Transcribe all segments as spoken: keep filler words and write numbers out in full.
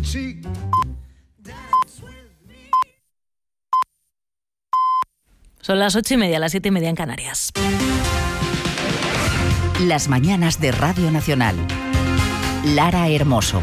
Son las ocho y media, las siete y media en Canarias. Las mañanas de Radio Nacional. Lara Hermoso.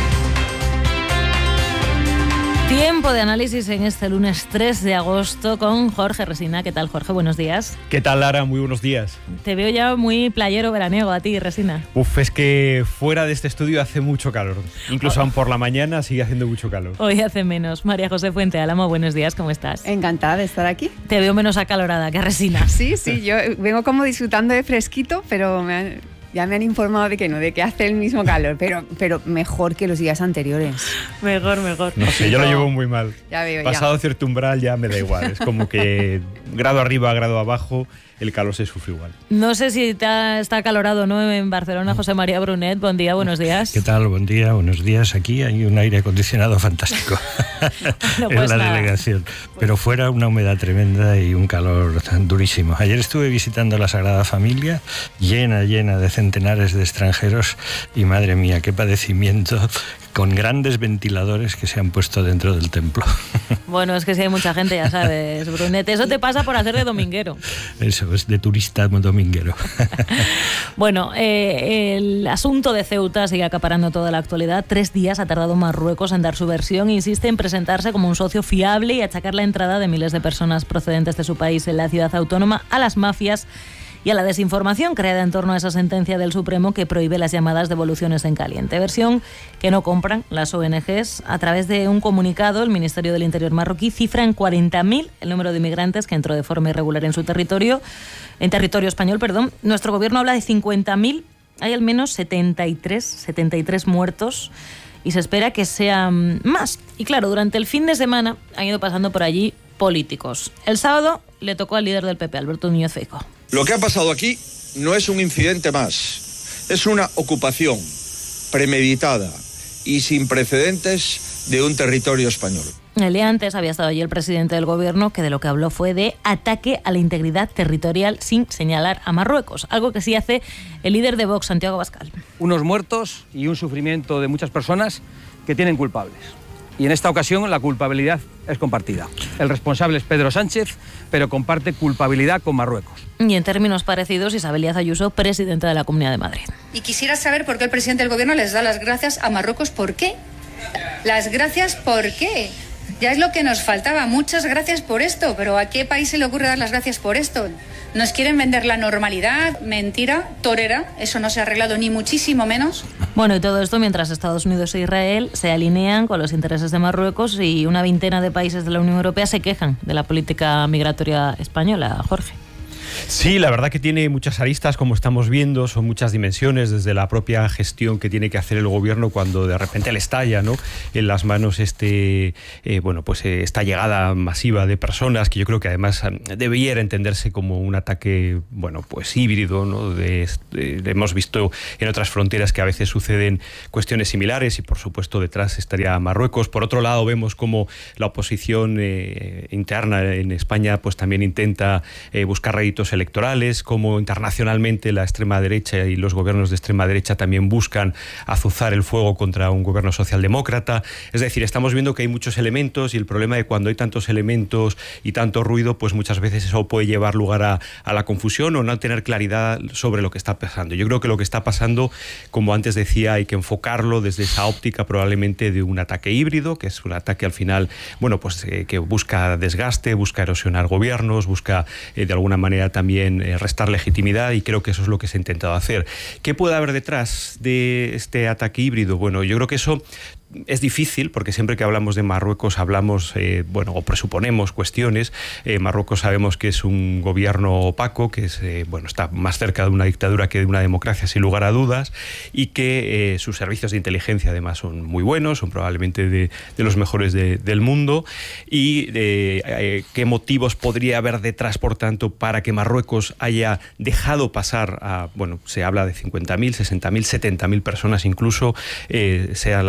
Tiempo de análisis en este lunes tres de agosto con Jorge Resina. ¿Qué tal, Jorge? Buenos días. ¿Qué tal, Lara? Muy buenos días. Te veo ya muy playero veraniego a ti, Resina. Uf, es que fuera de este estudio hace mucho calor. Incluso oh. aún por la mañana sigue haciendo mucho calor. Hoy hace menos. María José Fuente Álamo, buenos días, ¿cómo estás? Encantada de estar aquí. Te veo menos acalorada que Resina. Sí, sí, yo vengo como disfrutando de fresquito, pero me han... Ya me han informado de que no, de que hace el mismo calor, pero, pero mejor que los días anteriores. Mejor, mejor. No sé, yo lo llevo muy mal. Ya veo, Pasado ya. cierto umbral ya me da igual. Es como que grado arriba, grado abajo, el calor se sufre igual. No sé si te está acalorado o no en Barcelona. José María Brunet, buen día, buenos días. ¿Qué tal? Buen día, buenos días. Aquí hay un aire acondicionado fantástico no, pues en la nada. delegación. Pero fuera una humedad tremenda y un calor durísimo. Ayer estuve visitando la Sagrada Familia, llena, llena de centenares de extranjeros y madre mía, qué padecimiento, con grandes ventiladores que se han puesto dentro del templo. Bueno, es que si hay mucha gente, ya sabes, Brunet. Eso te pasa por hacer de dominguero. Eso, es de turista dominguero. Bueno, eh, el asunto de Ceuta sigue acaparando toda la actualidad. Tres días ha tardado Marruecos en dar su versión. Insiste en presentarse como un socio fiable y achacar la entrada de miles de personas procedentes de su país en la ciudad autónoma a las mafias y a la desinformación creada en torno a esa sentencia del Supremo que prohíbe las llamadas devoluciones en caliente. Versión que no compran las O N Ges. A través de un comunicado, el Ministerio del Interior marroquí cifra en cuarenta mil el número de inmigrantes que entró de forma irregular en su territorio, en territorio español, perdón. Nuestro gobierno habla de cincuenta mil. Hay al menos setenta y tres, setenta y tres muertos y se espera que sean más. Y claro, durante el fin de semana han ido pasando por allí políticos. El sábado le tocó al líder del P P, Alberto Núñez Feijóo. Lo que ha pasado aquí no es un incidente más, es una ocupación premeditada y sin precedentes de un territorio español. El día antes había estado allí el presidente del gobierno, que de lo que habló fue de ataque a la integridad territorial sin señalar a Marruecos, algo que sí hace el líder de Vox, Santiago Abascal. Unos muertos y un sufrimiento de muchas personas que tienen culpables. Y en esta ocasión la culpabilidad es compartida. El responsable es Pedro Sánchez, pero comparte culpabilidad con Marruecos. Y en términos parecidos, Isabel Díaz Ayuso, presidenta de la Comunidad de Madrid. Y quisiera saber por qué el presidente del gobierno les da las gracias a Marruecos. ¿Por qué? Las gracias, ¿por qué? Ya es lo que nos faltaba. Muchas gracias por esto, pero ¿a qué país se le ocurre dar las gracias por esto? Nos quieren vender la normalidad, mentira, torera. Eso no se ha arreglado ni muchísimo menos. Bueno, y todo esto mientras Estados Unidos e Israel se alinean con los intereses de Marruecos y una veintena de países de la Unión Europea se quejan de la política migratoria española. Jorge. Sí, la verdad que tiene muchas aristas, como estamos viendo, son muchas dimensiones, desde la propia gestión que tiene que hacer el gobierno cuando de repente le estalla, ¿no?, en las manos este, eh, bueno, pues eh, esta llegada masiva de personas, que yo creo que además debiera entenderse como un ataque, bueno, pues híbrido, ¿no? De, de, de, hemos visto en otras fronteras que a veces suceden cuestiones similares y por supuesto detrás estaría Marruecos. Por otro lado, vemos como la oposición eh, interna en España pues también intenta eh, buscar réditos electorales, como internacionalmente la extrema derecha y los gobiernos de extrema derecha también buscan azuzar el fuego contra un gobierno socialdemócrata. Es decir, estamos viendo que hay muchos elementos y el problema de cuando hay tantos elementos y tanto ruido, pues muchas veces eso puede llevar lugar a, a la confusión o no tener claridad sobre lo que está pasando. Yo creo que lo que está pasando, como antes decía, hay que enfocarlo desde esa óptica probablemente de un ataque híbrido, que es un ataque al final, bueno, pues eh, que busca desgaste, busca erosionar gobiernos, busca eh, de alguna manera también eh, restar legitimidad, y creo que eso es lo que se ha intentado hacer. ¿Qué puede haber detrás de este ataque híbrido? Bueno, yo creo que eso es difícil, porque siempre que hablamos de Marruecos hablamos, eh, bueno, o presuponemos cuestiones. Eh, Marruecos sabemos que es un gobierno opaco, que es, eh, bueno, está más cerca de una dictadura que de una democracia, sin lugar a dudas, y que eh, sus servicios de inteligencia además son muy buenos, son probablemente de, de los mejores de, del mundo. Y eh, eh, qué motivos podría haber detrás, por tanto, para que Marruecos haya dejado pasar a, bueno, se habla de cincuenta mil, sesenta mil, setenta mil personas incluso, eh, sean las que sean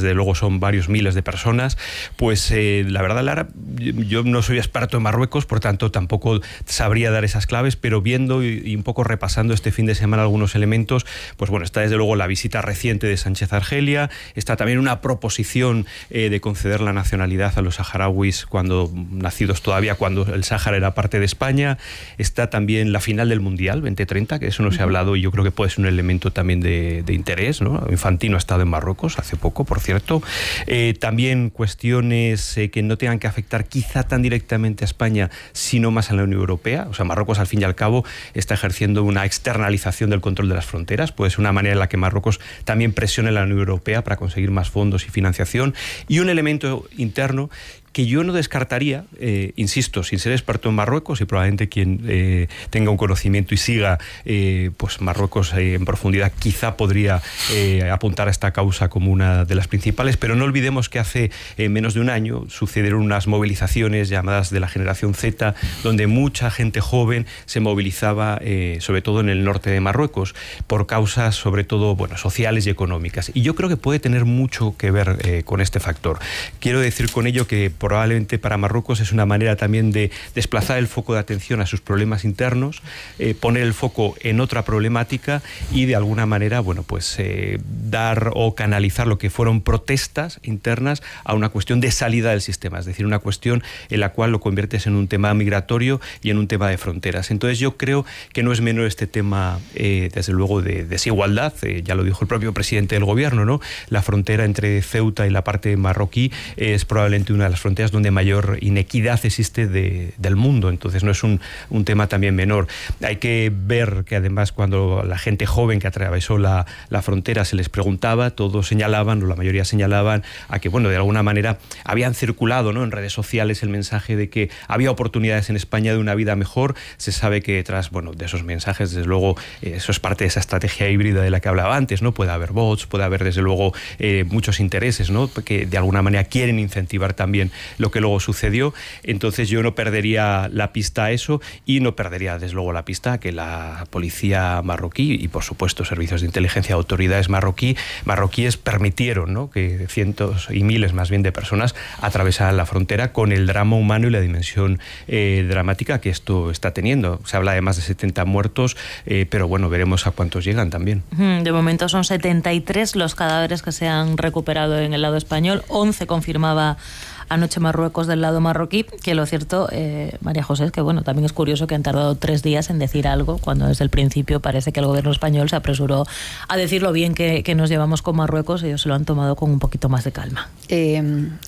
desde luego son varios miles de personas. Pues eh, la verdad, Lara, yo no soy experto en Marruecos, por tanto tampoco sabría dar esas claves, pero viendo y, y un poco repasando este fin de semana algunos elementos, pues bueno, está desde luego la visita reciente de Sánchez a Argelia, está también una proposición eh, de conceder la nacionalidad a los saharauis cuando nacidos todavía cuando el Sáhara era parte de España, está también la final del Mundial veinte treinta, que eso no se ha hablado y yo creo que puede ser un elemento también de, de interés, ¿no? Infantino ha estado en Marruecos hace poco, por cierto. Eh, también cuestiones eh, que no tengan que afectar quizá tan directamente a España, sino más a la Unión Europea. O sea, Marruecos al fin y al cabo está ejerciendo una externalización del control de las fronteras, puede ser una manera en la que Marruecos también presione a la Unión Europea para conseguir más fondos y financiación. Y un elemento interno que yo no descartaría, eh, insisto, sin ser experto en Marruecos y probablemente quien eh, tenga un conocimiento y siga eh, pues Marruecos eh, en profundidad quizá podría eh, apuntar a esta causa como una de las principales, pero no olvidemos que hace eh, menos de un año sucedieron unas movilizaciones llamadas de la generación Z, donde mucha gente joven se movilizaba eh, sobre todo en el norte de Marruecos por causas sobre todo bueno, sociales y económicas, y yo creo que puede tener mucho que ver eh, con este factor. Quiero decir con ello que probablemente para Marruecos es una manera también de desplazar el foco de atención a sus problemas internos, eh, poner el foco en otra problemática y de alguna manera, bueno, pues eh, dar o canalizar lo que fueron protestas internas a una cuestión de salida del sistema, es decir, una cuestión en la cual lo conviertes en un tema migratorio y en un tema de fronteras. Entonces yo creo que no es menor este tema, eh, desde luego, de desigualdad, eh, ya lo dijo el propio presidente del gobierno, ¿no? La frontera entre Ceuta y la parte marroquí es probablemente una de las fronteras donde mayor inequidad existe de, del mundo, entonces no es un, un tema también menor. Hay que ver que además cuando la gente joven que atravesó la, la frontera se les preguntaba, todos señalaban, o la mayoría señalaban, a que bueno, de alguna manera habían circulado, ¿no?, en redes sociales el mensaje de que había oportunidades en España de una vida mejor. Se sabe que detrás, bueno, de esos mensajes, desde luego, eh, eso es parte de esa estrategia híbrida de la que hablaba antes, ¿no? Puede haber bots, puede haber desde luego eh, muchos intereses, ¿no?, que de alguna manera quieren incentivar también lo que luego sucedió. Entonces yo no perdería la pista a eso y no perdería desde luego la pista a que la policía marroquí y por supuesto servicios de inteligencia, autoridades marroquí, marroquíes permitieron, ¿no?, que cientos y miles más bien de personas atravesaran la frontera con el drama humano y la dimensión eh, dramática que esto está teniendo. Se habla de más de setenta muertos, eh, pero bueno, veremos a cuántos llegan también. De momento son setenta y tres los cadáveres que se han recuperado en el lado español, once confirmaba anoche Marruecos del lado marroquí, que lo cierto, eh, María José, es que bueno, también es curioso que han tardado tres días en decir algo, cuando desde el principio parece que el gobierno español se apresuró a decir lo bien que, que nos llevamos con Marruecos, y ellos se lo han tomado con un poquito más de calma. Eh,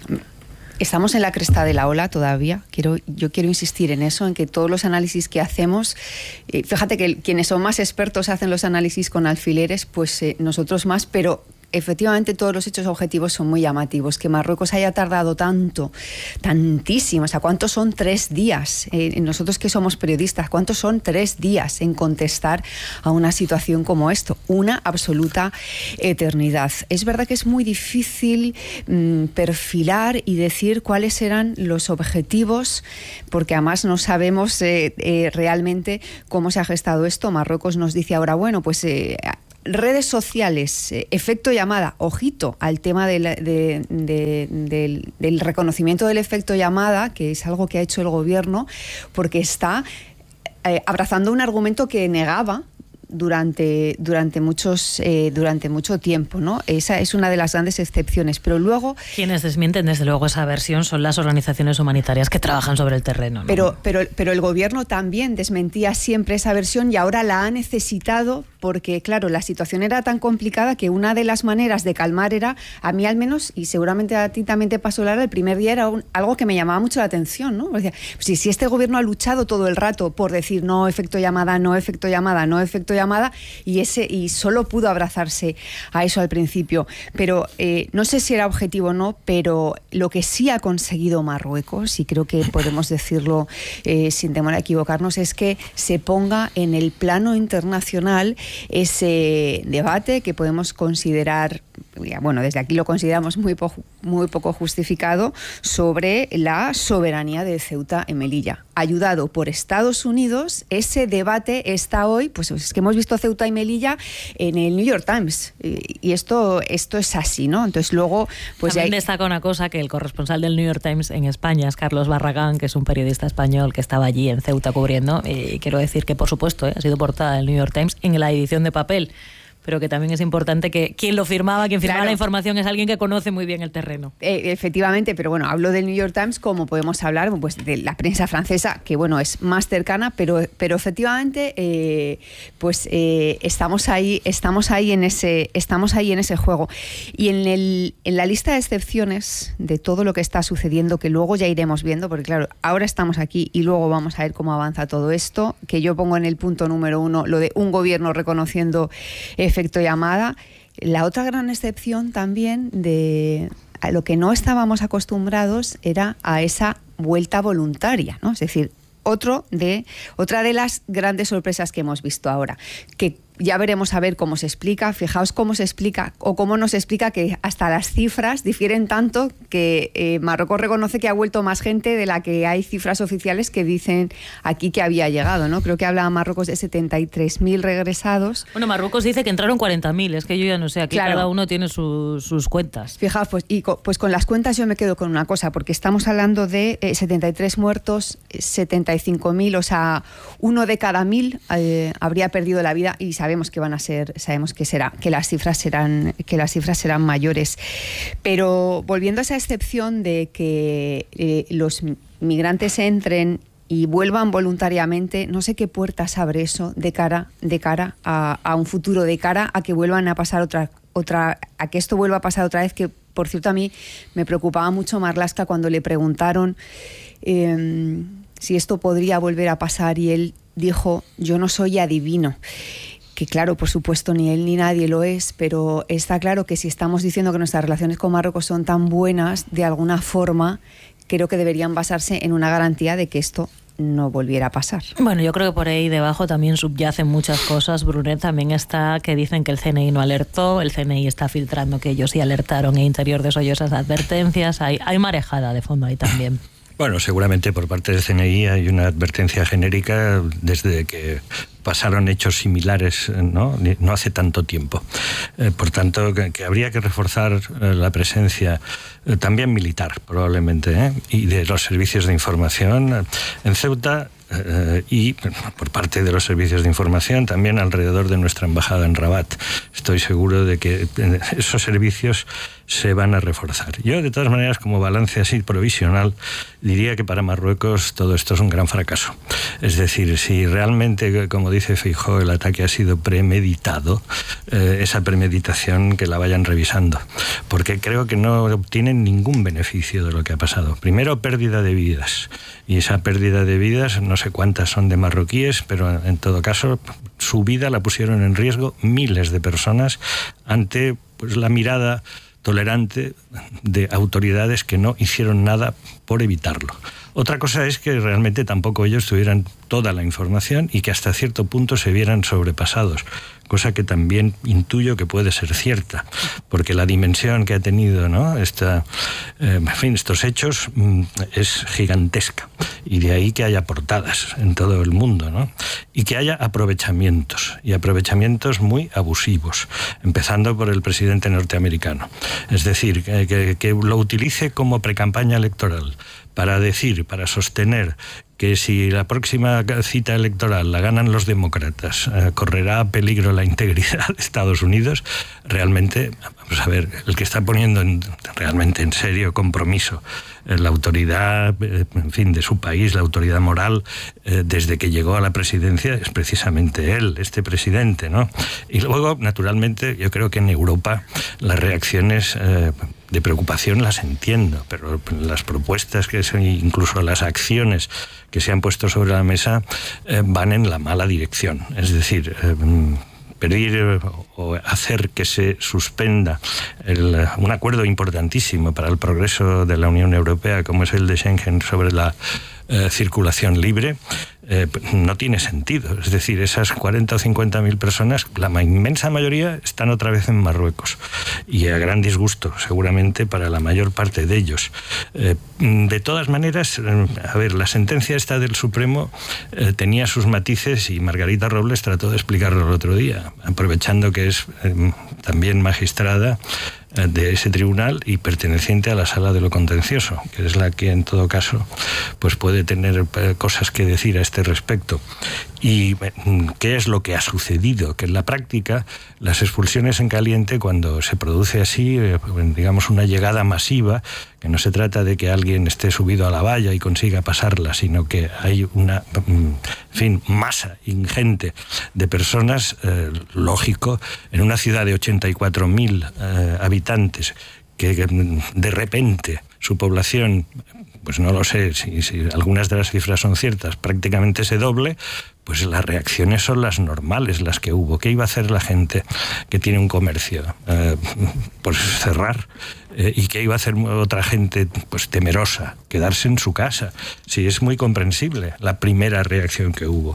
Estamos en la cresta de la ola todavía. Quiero, yo quiero insistir en eso, en que todos los análisis que hacemos, eh, fíjate que quienes son más expertos hacen los análisis con alfileres, pues eh, nosotros más, pero efectivamente todos los hechos objetivos son muy llamativos. Que Marruecos haya tardado tanto, tantísimo, o sea, ¿cuántos son tres días? Eh, nosotros que somos periodistas, ¿cuántos son tres días en contestar a una situación como esto? Una absoluta eternidad. Es verdad que es muy difícil mmm, perfilar y decir cuáles eran los objetivos, porque además no sabemos eh, eh, realmente cómo se ha gestado esto. Marruecos nos dice ahora, bueno, pues Eh, redes sociales, eh, efecto llamada, ojito al tema de la, de, de, de, del reconocimiento del efecto llamada, que es algo que ha hecho el gobierno, porque está eh, abrazando un argumento que negaba durante, durante, muchos, eh, durante mucho tiempo, ¿no? Esa es una de las grandes excepciones, pero luego... Quienes desmienten desde luego esa versión son las organizaciones humanitarias que trabajan sobre el terreno, ¿no? Pero, pero, pero el gobierno también desmentía siempre esa versión y ahora la ha necesitado porque, claro, la situación era tan complicada que una de las maneras de calmar era, a mí al menos, y seguramente a ti también te pasó, Lara, el primer día era un, algo que me llamaba mucho la atención, ¿no? O sea, pues si, si este gobierno ha luchado todo el rato por decir no efecto llamada, no efecto llamada, no efecto llamada, y ese y solo pudo abrazarse a eso al principio. Pero eh, no sé si era objetivo o no, pero lo que sí ha conseguido Marruecos, y creo que podemos decirlo eh, sin temor a equivocarnos, es que se ponga en el plano internacional ese debate que podemos considerar bueno, desde aquí lo consideramos muy, po- muy poco justificado, sobre la soberanía de Ceuta y Melilla. Ayudado por Estados Unidos, ese debate está hoy, pues es que hemos visto Ceuta y Melilla en el New York Times, y esto, esto es así, ¿no? Entonces luego... pues También hay... destaca una cosa, que el corresponsal del New York Times en España es Carlos Barragán, que es un periodista español que estaba allí en Ceuta cubriendo, y quiero decir que, por supuesto, ¿eh? ha sido portada del New York Times en la edición de papel, pero que también es importante que quien lo firmaba, quien firmaba Claro. la información, es alguien que conoce muy bien el terreno. Eh, efectivamente, pero bueno, hablo del New York Times como podemos hablar pues de la prensa francesa, que bueno, es más cercana, pero, pero efectivamente eh, pues eh, estamos ahí, estamos ahí en ese, estamos ahí en ese juego. Y en el, en la lista de excepciones de todo lo que está sucediendo, que luego ya iremos viendo, porque claro, ahora estamos aquí y luego vamos a ver cómo avanza todo esto, que yo pongo en el punto número uno lo de un gobierno reconociendo efecto llamada. La otra gran excepción también de a lo que no estábamos acostumbrados era a esa vuelta voluntaria, ¿no? Es decir, otro de, otra de las grandes sorpresas que hemos visto ahora, que ya veremos a ver cómo se explica. Fijaos cómo se explica o cómo nos explica que hasta las cifras difieren tanto que eh, Marruecos reconoce que ha vuelto más gente de la que hay cifras oficiales que dicen aquí que había llegado, ¿no? Creo que habla Marruecos de setenta y tres mil regresados. Bueno, Marruecos dice que entraron cuarenta mil, es que yo ya no sé, aquí Claro. cada uno tiene su, sus cuentas. Fijaos, pues, y co, pues con las cuentas yo me quedo con una cosa, porque estamos hablando de eh, setenta y tres muertos, setenta y cinco mil, o sea, uno de cada mil eh, habría perdido la vida, y sabemos que van a ser, sabemos que será, que las cifras serán, que las cifras serán mayores. Pero volviendo a esa excepción de que eh, los migrantes entren y vuelvan voluntariamente, no sé qué puertas abre eso de cara, de cara a, a un futuro, de cara a que vuelvan a pasar otra, otra, a que esto vuelva a pasar otra vez, que por cierto a mí me preocupaba mucho Marlaska cuando le preguntaron eh, si esto podría volver a pasar, y él dijo: yo no soy adivino. Que claro, por supuesto, ni él ni nadie lo es, pero está claro que si estamos diciendo que nuestras relaciones con Marruecos son tan buenas, de alguna forma, creo que deberían basarse en una garantía de que esto no volviera a pasar. Bueno, yo creo que por ahí debajo también subyacen muchas cosas. Brunet, también está que dicen que el C N I no alertó, el C N I está filtrando que ellos sí alertaron, e Interior desoyó esas advertencias. Hay, hay marejada de fondo ahí también. Bueno, seguramente por parte del C N I hay una advertencia genérica desde que pasaron hechos similares, no, no hace tanto tiempo. Eh, por tanto, que, que habría que reforzar eh, la presencia eh, también militar, probablemente, ¿eh? y de los servicios de información en Ceuta. Uh, y por parte de los servicios de información también alrededor de nuestra embajada en Rabat. Estoy seguro de que esos servicios se van a reforzar. Yo, de todas maneras, como balance así provisional, diría que para Marruecos todo esto es un gran fracaso. Es decir, si realmente, como dice Feijóo, el ataque ha sido premeditado, eh, esa premeditación que la vayan revisando, porque creo que no obtienen ningún beneficio de lo que ha pasado. Primero, pérdida de vidas, y esa pérdida de vidas, no sé cuántas son de marroquíes, pero en todo caso su vida la pusieron en riesgo miles de personas ante pues la mirada tolerante de autoridades que no hicieron nada por evitarlo. Otra cosa es que realmente tampoco ellos tuvieran toda la información y que hasta cierto punto se vieran sobrepasados, cosa que también intuyo que puede ser cierta, porque la dimensión que ha tenido, ¿no? Esta, eh, en fin, estos hechos mm, es gigantesca, y de ahí que haya portadas en todo el mundo, ¿no? Y que haya aprovechamientos, y aprovechamientos muy abusivos, empezando por el presidente norteamericano. Es decir, que, que, que lo utilice como precampaña electoral para decir, para sostener que si la próxima cita electoral la ganan los demócratas, eh, correrá a peligro la integridad de Estados Unidos, realmente, vamos a ver, el que está poniendo en, realmente en serio compromiso eh, la autoridad, eh, en fin, de su país, la autoridad moral, eh, desde que llegó a la presidencia, es precisamente él, este presidente, ¿no? Y luego, naturalmente, yo creo que en Europa las reacciones eh, de preocupación las entiendo, pero las propuestas, que son, incluso las acciones que se han puesto sobre la mesa, eh, van en la mala dirección. Es decir, eh, pedir eh, o hacer que se suspenda el, un acuerdo importantísimo para el progreso de la Unión Europea, como es el de Schengen, sobre la eh, circulación libre, eh, no tiene sentido. Es decir, esas cuarenta o cincuenta mil personas, la inmensa mayoría están otra vez en Marruecos, y a gran disgusto seguramente para la mayor parte de ellos. Eh, de todas maneras, eh, a ver, la sentencia esta del Supremo eh, tenía sus matices, y Margarita Robles trató de explicarlo el otro día, aprovechando que es eh, también magistrada de ese tribunal y perteneciente a la sala de lo contencioso, que es la que en todo caso pues puede tener cosas que decir a este respecto. ¿Y qué es lo que ha sucedido? Que en la práctica las expulsiones en caliente, cuando se produce así, digamos una llegada masiva, que no se trata de que alguien esté subido a la valla y consiga pasarla, sino que hay una, en fin, masa ingente de personas, eh, lógico, en una ciudad de ochenta y cuatro mil eh, habitantes, que de repente su población, pues no lo sé si, si algunas de las cifras son ciertas, prácticamente se doble, pues las reacciones son las normales, las que hubo. ¿Qué iba a hacer la gente que tiene un comercio? Eh, pues cerrar. Eh, ¿Y qué iba a hacer otra gente pues temerosa? Quedarse en su casa. Sí, es muy comprensible la primera reacción que hubo.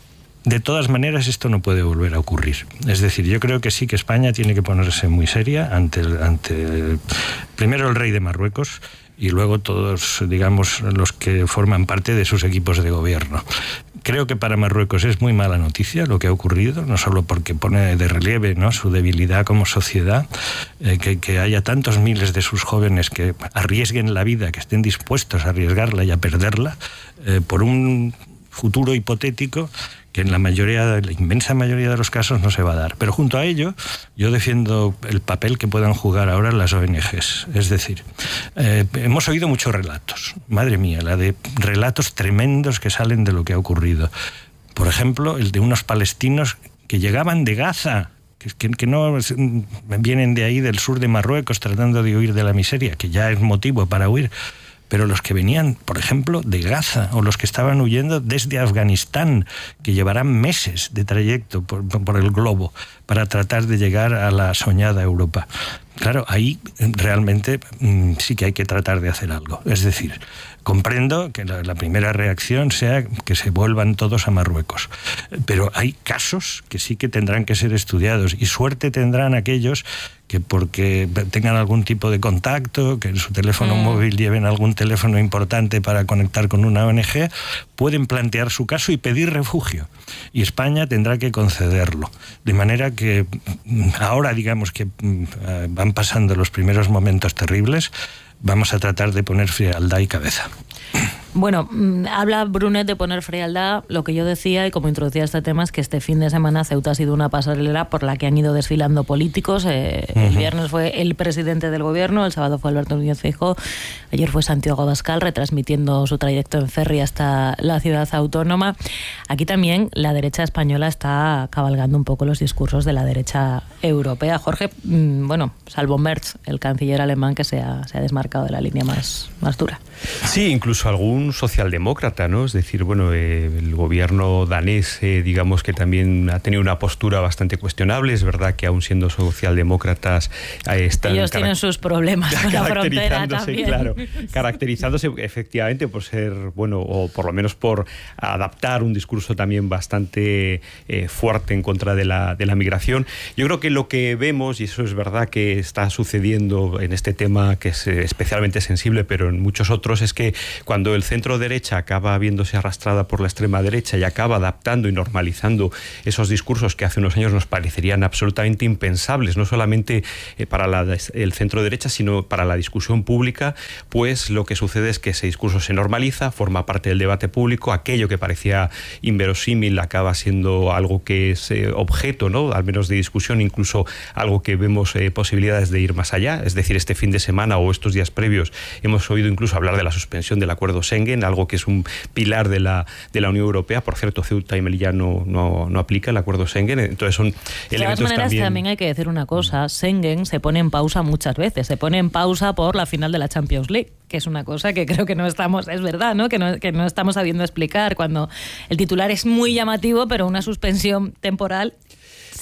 De todas maneras, esto no puede volver a ocurrir. Es decir, yo creo que sí que España tiene que ponerse muy seria ante, el, ante primero el rey de Marruecos, y luego todos, digamos, los que forman parte de sus equipos de gobierno. Creo que para Marruecos es muy mala noticia lo que ha ocurrido, no solo porque pone de relieve, ¿no?, su debilidad como sociedad, eh, que, que haya tantos miles de sus jóvenes que arriesguen la vida, que estén dispuestos a arriesgarla y a perderla, eh, por un futuro hipotético que en la mayoría, la inmensa mayoría de los casos no se va a dar. Pero junto a ello, yo defiendo el papel que puedan jugar ahora las O N Ges. Es decir, eh, hemos oído muchos relatos, madre mía, la de relatos tremendos que salen de lo que ha ocurrido. Por ejemplo, el de unos palestinos que llegaban de Gaza, que, que no vienen de ahí, del sur de Marruecos, tratando de huir de la miseria, que ya es motivo para huir. Pero los que venían, por ejemplo, de Gaza, o los que estaban huyendo desde Afganistán, que llevarán meses de trayecto por, por el globo para tratar de llegar a la soñada Europa. Claro, ahí realmente mmm, sí que hay que tratar de hacer algo. Es decir, comprendo que la, la primera reacción sea que se vuelvan todos a Marruecos, pero hay casos que sí que tendrán que ser estudiados, y suerte tendrán aquellos que, porque tengan algún tipo de contacto, que en su teléfono mm. móvil lleven algún teléfono importante para conectar con una O N Ge, pueden plantear su caso y pedir refugio. Y España tendrá que concederlo. De manera que ahora, digamos que van pasando los primeros momentos terribles, vamos a tratar de poner frialdad y cabeza. Bueno, habla Brunet de poner frialdad. Lo que yo decía, y como introducía este tema, es que este fin de semana Ceuta ha sido una pasarela por la que han ido desfilando políticos. Eh, uh-huh. El viernes fue el presidente del gobierno, el sábado fue Alberto Núñez Feijóo, ayer fue Santiago Abascal retransmitiendo su trayecto en ferry hasta la ciudad autónoma. Aquí también la derecha española está cabalgando un poco los discursos de la derecha europea. Jorge, bueno, salvo Merz, el canciller alemán, que se ha, se ha desmarcado de la línea más, más dura. Sí, incluso algún socialdemócrata, ¿no? Es decir, bueno, eh, el gobierno danés, eh, digamos que también ha tenido una postura bastante cuestionable. Es verdad que aún siendo socialdemócratas eh, están... Ellos tienen sus problemas con la frontera también. Claro, caracterizándose efectivamente por ser, bueno, o por lo menos por adaptar un discurso también bastante eh, fuerte en contra de la, de la migración. Yo creo que lo que vemos, y eso es verdad que está sucediendo en este tema que es especialmente sensible, pero en muchos otros, es que cuando el centro derecha acaba viéndose arrastrada por la extrema derecha y acaba adaptando y normalizando esos discursos que hace unos años nos parecerían absolutamente impensables, no solamente eh, para la, el centro derecha, sino para la discusión pública, pues lo que sucede es que ese discurso se normaliza, forma parte del debate público, aquello que parecía inverosímil acaba siendo algo que es eh, objeto, ¿no?, al menos de discusión, incluso algo que vemos eh, posibilidades de ir más allá. Es decir, este fin de semana o estos días previos hemos oído incluso hablar de la suspensión del acuerdo Schengen, algo que es un pilar de la, de la Unión Europea. Por cierto, Ceuta y Melilla no, no, no aplica el acuerdo Schengen, entonces son elementos también... De todas maneras, también... también hay que decir una cosa, Schengen se pone en pausa muchas veces, se pone en pausa por la final de la Champions League, que es una cosa que creo que no estamos, es verdad, ¿no?, que no, que no estamos sabiendo explicar, cuando el titular es muy llamativo, pero una suspensión temporal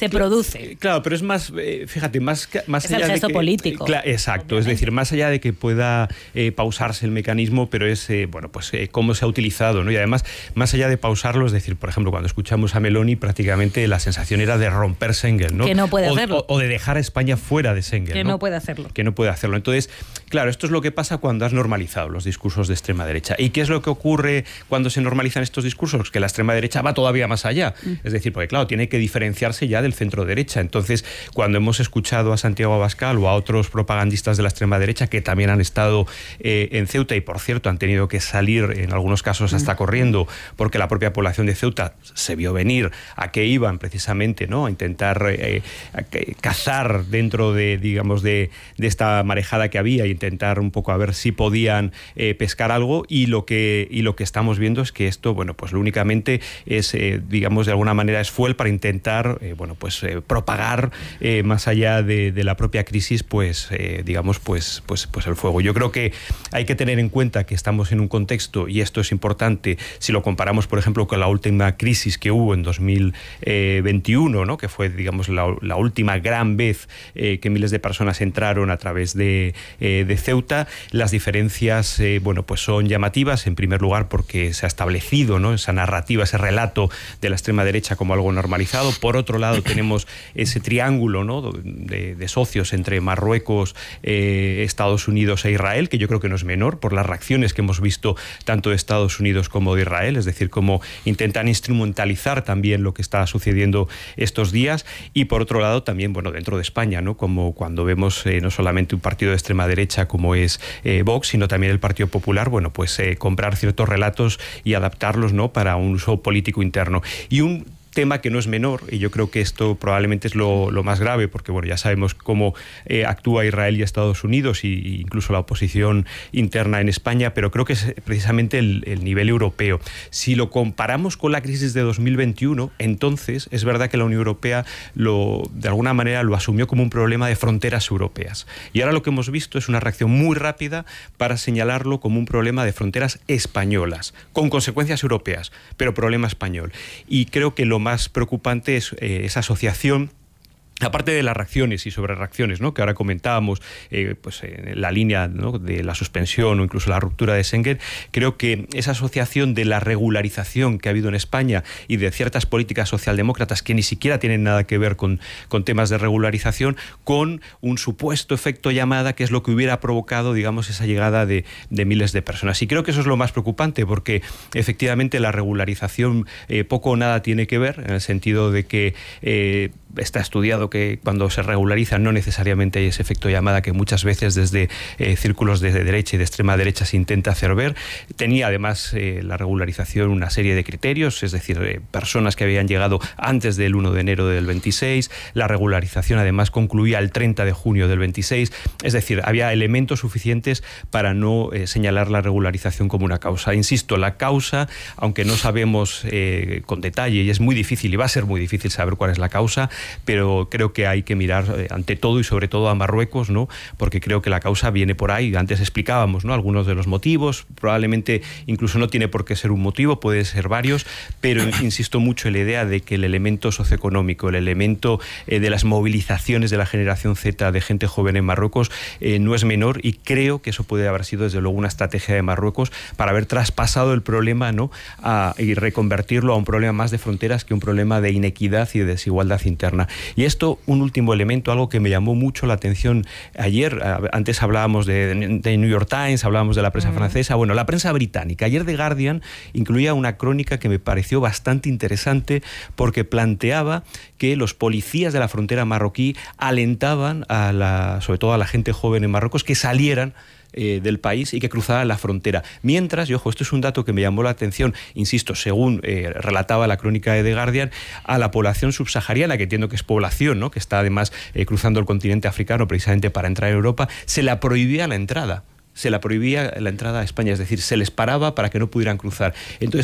se produce. Claro, pero es más, eh, fíjate, más, más es allá el gesto de que, político. Claro, exacto, obviamente. Es decir, más allá de que pueda eh, pausarse el mecanismo, pero es, eh, bueno, pues eh, cómo se ha utilizado, ¿no? Y además, más allá de pausarlo, es decir, por ejemplo, cuando escuchamos a Meloni, prácticamente la sensación era de romper Schengen, ¿no? Que no puede o, hacerlo. O, o de dejar a España fuera de Schengen, Que ¿no? no puede hacerlo. Que no puede hacerlo. Entonces, claro, esto es lo que pasa cuando has normalizado los discursos de extrema derecha. ¿Y qué es lo que ocurre cuando se normalizan estos discursos? Que la extrema derecha va todavía más allá. Mm. Es decir, porque claro, tiene que diferenciarse ya del centro derecha. Entonces, cuando hemos escuchado a Santiago Abascal o a otros propagandistas de la extrema derecha que también han estado eh, en Ceuta y, por cierto, han tenido que salir en algunos casos hasta mm. corriendo porque la propia población de Ceuta se vio venir a que iban precisamente, ¿no?, a intentar eh, a que, cazar dentro de, digamos, de, de esta marejada que había e intentar un poco a ver si podían eh, pescar algo, y lo que y lo que estamos viendo es que esto, bueno, pues lo únicamente es, eh, digamos, de alguna manera es fuel para intentar, eh, bueno, pues eh, propagar eh, más allá de, de la propia crisis, pues, eh, digamos, pues, pues, pues el fuego. Yo creo que hay que tener en cuenta que estamos en un contexto, y esto es importante, si lo comparamos, por ejemplo, con la última crisis que hubo en dos mil veintiuno, ¿no?, que fue, digamos, la, la última gran vez eh, que miles de personas entraron a través de, eh, de Ceuta. Las diferencias, eh, bueno, pues son llamativas, en primer lugar porque se ha establecido, ¿no?, esa narrativa, ese relato de la extrema derecha como algo normalizado. Por otro lado, tenemos ese triángulo, ¿no?, de, de socios entre Marruecos, eh, Estados Unidos e Israel, que yo creo que no es menor por las reacciones que hemos visto tanto de Estados Unidos como de Israel, es decir, cómo intentan instrumentalizar también lo que está sucediendo estos días. Y por otro lado también, bueno, dentro de España, ¿no?, como cuando vemos eh, no solamente un partido de extrema derecha como es eh, Vox, sino también el Partido Popular, bueno, pues eh, comprar ciertos relatos y adaptarlos, ¿no?, para un uso político interno. Y un tema que no es menor, y yo creo que esto probablemente es lo, lo más grave, porque bueno, ya sabemos cómo eh, actúa Israel y Estados Unidos, y, y incluso la oposición interna en España, pero creo que es precisamente el, el nivel europeo. Si lo comparamos con la crisis de dos mil veintiuno, entonces es verdad que la Unión Europea lo, de alguna manera lo asumió como un problema de fronteras europeas. Y ahora lo que hemos visto es una reacción muy rápida para señalarlo como un problema de fronteras españolas, con consecuencias europeas, pero problema español. Y creo que lo más preocupante es eh, esa asociación, aparte de las reacciones y sobre reacciones, ¿no?, que ahora comentábamos, eh, pues en la línea, ¿no?, de la suspensión o incluso la ruptura de Schengen. Creo que esa asociación de la regularización que ha habido en España y de ciertas políticas socialdemócratas que ni siquiera tienen nada que ver con, con temas de regularización, con un supuesto efecto llamada, que es lo que hubiera provocado, digamos, esa llegada de, de miles de personas. Y creo que eso es lo más preocupante, porque efectivamente la regularización eh, poco o nada tiene que ver, en el sentido de que eh, está estudiado que cuando se regulariza no necesariamente hay ese efecto llamada que muchas veces desde eh, círculos de derecha y de extrema derecha se intenta hacer ver. Tenía además eh, la regularización una serie de criterios, es decir, eh, personas que habían llegado antes del uno de enero del veintiséis, la regularización además concluía el treinta de junio del veintiséis, es decir, había elementos suficientes para no eh, señalar la regularización como una causa. Insisto, la causa, aunque no sabemos eh, con detalle, y es muy difícil y va a ser muy difícil saber cuál es la causa, pero creo que hay que mirar eh, ante todo y sobre todo a Marruecos, ¿no?, porque creo que la causa viene por ahí. Antes explicábamos, ¿no?, algunos de los motivos, probablemente incluso no tiene por qué ser un motivo, puede ser varios, pero insisto mucho en la idea de que el elemento socioeconómico, el elemento eh, de las movilizaciones de la generación Z de gente joven en Marruecos eh, no es menor, y creo que eso puede haber sido desde luego una estrategia de Marruecos para haber traspasado el problema, ¿no?, a, y reconvertirlo a un problema más de fronteras que un problema de inequidad y de desigualdad interna. Y esto, un último elemento, algo que me llamó mucho la atención ayer. Antes hablábamos de, de New York Times, hablábamos de la prensa mm. francesa. Bueno, la prensa británica. Ayer The Guardian incluía una crónica que me pareció bastante interesante, porque planteaba que los policías de la frontera marroquí alentaban a la, sobre todo a la gente joven en Marruecos, que salieran Eh, del país y que cruzara la frontera. Mientras, y ojo, esto es un dato que me llamó la atención, insisto, según eh, relataba la crónica de The Guardian, a la población subsahariana, que entiendo que es población, ¿no?, que está además eh, cruzando el continente africano precisamente para entrar a Europa, se la prohibía la entrada. Se la prohibía la entrada a España, es decir, se les paraba para que no pudieran cruzar. Entonces,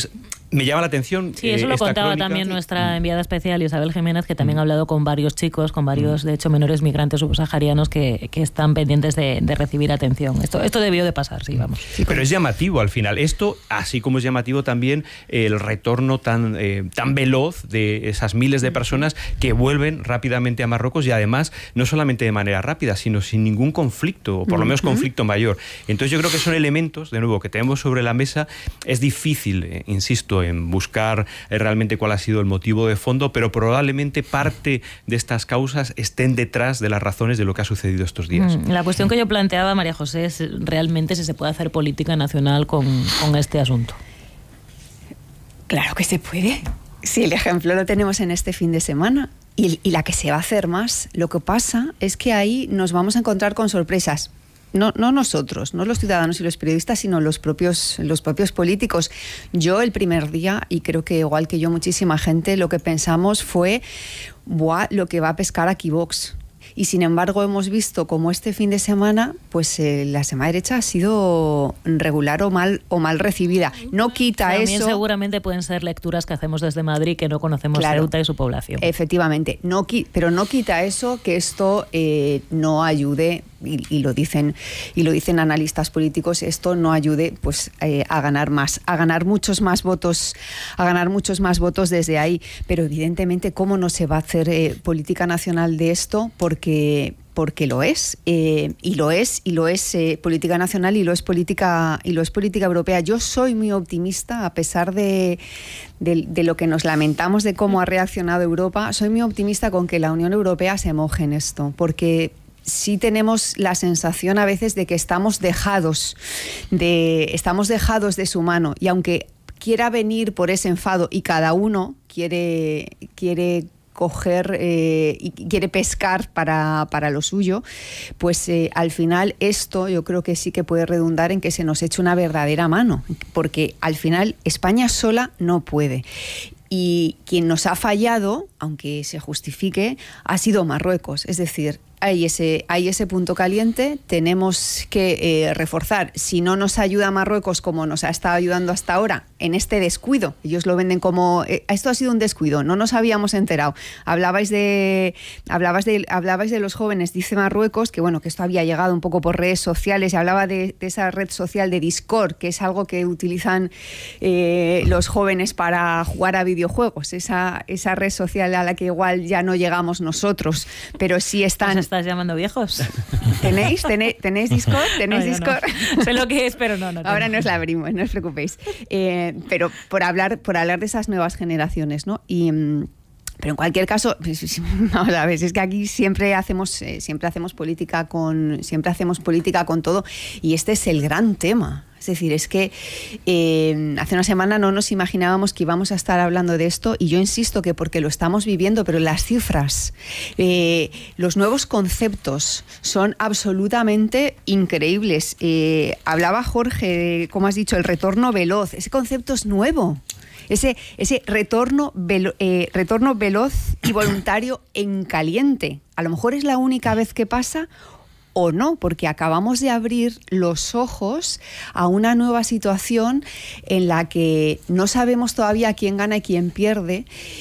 Me llama la atención. Sí, eso eh, lo contaba crónica. también nuestra enviada especial Isabel Jiménez, que también ha hablado con varios chicos, con varios, de hecho, menores migrantes subsaharianos que, que están pendientes de, de recibir atención. Esto, esto debió de pasar, sí, vamos. Sí, pero es llamativo al final. Esto, así como es llamativo también el retorno tan, eh, tan veloz de esas miles de personas que vuelven rápidamente a Marruecos y además no solamente de manera rápida, sino sin ningún conflicto, o por lo menos uh-huh. conflicto mayor. Entonces yo creo que son elementos, de nuevo, que tenemos sobre la mesa. Es difícil, eh, insisto, en buscar eh, realmente cuál ha sido el motivo de fondo, pero probablemente parte de estas causas estén detrás de las razones de lo que ha sucedido estos días. La cuestión que yo planteaba, María José, es realmente si se puede hacer política nacional con, con este asunto. Claro que se puede. Si el ejemplo lo tenemos en este fin de semana y, y la que se va a hacer más, lo que pasa es que ahí nos vamos a encontrar con sorpresas. No, no nosotros, no los ciudadanos y los periodistas, sino los propios, los propios políticos. Yo el primer día, y creo que igual que yo muchísima gente, lo que pensamos fue, ¡buah, lo que va a pescar aquí Vox! Y sin embargo hemos visto como este fin de semana, pues eh, la extrema derecha ha sido regular o mal o mal recibida. No quita También eso. Seguramente pueden ser lecturas que hacemos desde Madrid que no conocemos Claro, Ceuta y su población. Efectivamente, no, pero no quita eso que esto eh, no ayude. Y, y lo dicen y lo dicen analistas políticos, esto no ayude pues eh, a ganar más, a ganar muchos más votos, a ganar muchos más votos desde ahí. Pero evidentemente, ¿cómo no se va a hacer eh, política nacional de esto? Porque porque lo es, eh, y lo es, y lo es eh, política nacional y lo es política y lo es política europea. Yo soy muy optimista, a pesar de, de, de lo que nos lamentamos de cómo ha reaccionado Europa, soy muy optimista con que la Unión Europea se moje en esto, porque sí tenemos la sensación a veces de que estamos dejados de, estamos dejados de su mano, y aunque quiera venir por ese enfado y cada uno quiere, quiere coger eh, y quiere pescar para, para lo suyo, pues eh, al final esto yo creo que sí que puede redundar en que se nos eche una verdadera mano, porque al final España sola no puede. Y quien nos ha fallado, aunque se justifique, ha sido Marruecos. Es decir, hay ese, hay ese punto caliente, tenemos que eh, reforzar. Si no nos ayuda Marruecos como nos ha estado ayudando hasta ahora, en este descuido, ellos lo venden como eh, esto ha sido un descuido, no nos habíamos enterado. Hablabais de, hablabais de, hablabais de los jóvenes, dice Marruecos, que bueno, que esto había llegado un poco por redes sociales, y hablaba de, de esa red social de Discord, que es algo que utilizan eh, los jóvenes para jugar a videojuegos, esa, esa red social a la que igual ya no llegamos nosotros, pero sí están... ¿Nos estás llamando viejos? ¿Tenéis? ¿Tenéis, ¿tenéis Discord? ¿Tenéis no, Discord? No. Sé lo que es, pero no, no. Ahora tengo. No os la abrimos, no os preocupéis. Eh, pero por hablar, por hablar de esas nuevas generaciones, ¿no? Y... Pero en cualquier caso, vamos a ver, es que aquí siempre hacemos, eh, siempre hacemos política con, siempre hacemos política con todo, y este es el gran tema. Es decir, es que eh, hace una semana no nos imaginábamos que íbamos a estar hablando de esto, y yo insisto que porque lo estamos viviendo, pero las cifras, eh, los nuevos conceptos son absolutamente increíbles. Eh, hablaba Jorge, como has dicho, el retorno veloz. Ese concepto es nuevo. Ese, ese retorno, velo, eh, retorno veloz y voluntario en caliente. A lo mejor es la única vez que pasa, o no, porque acabamos de abrir los ojos a una nueva situación en la que no sabemos todavía quién gana y quién pierde,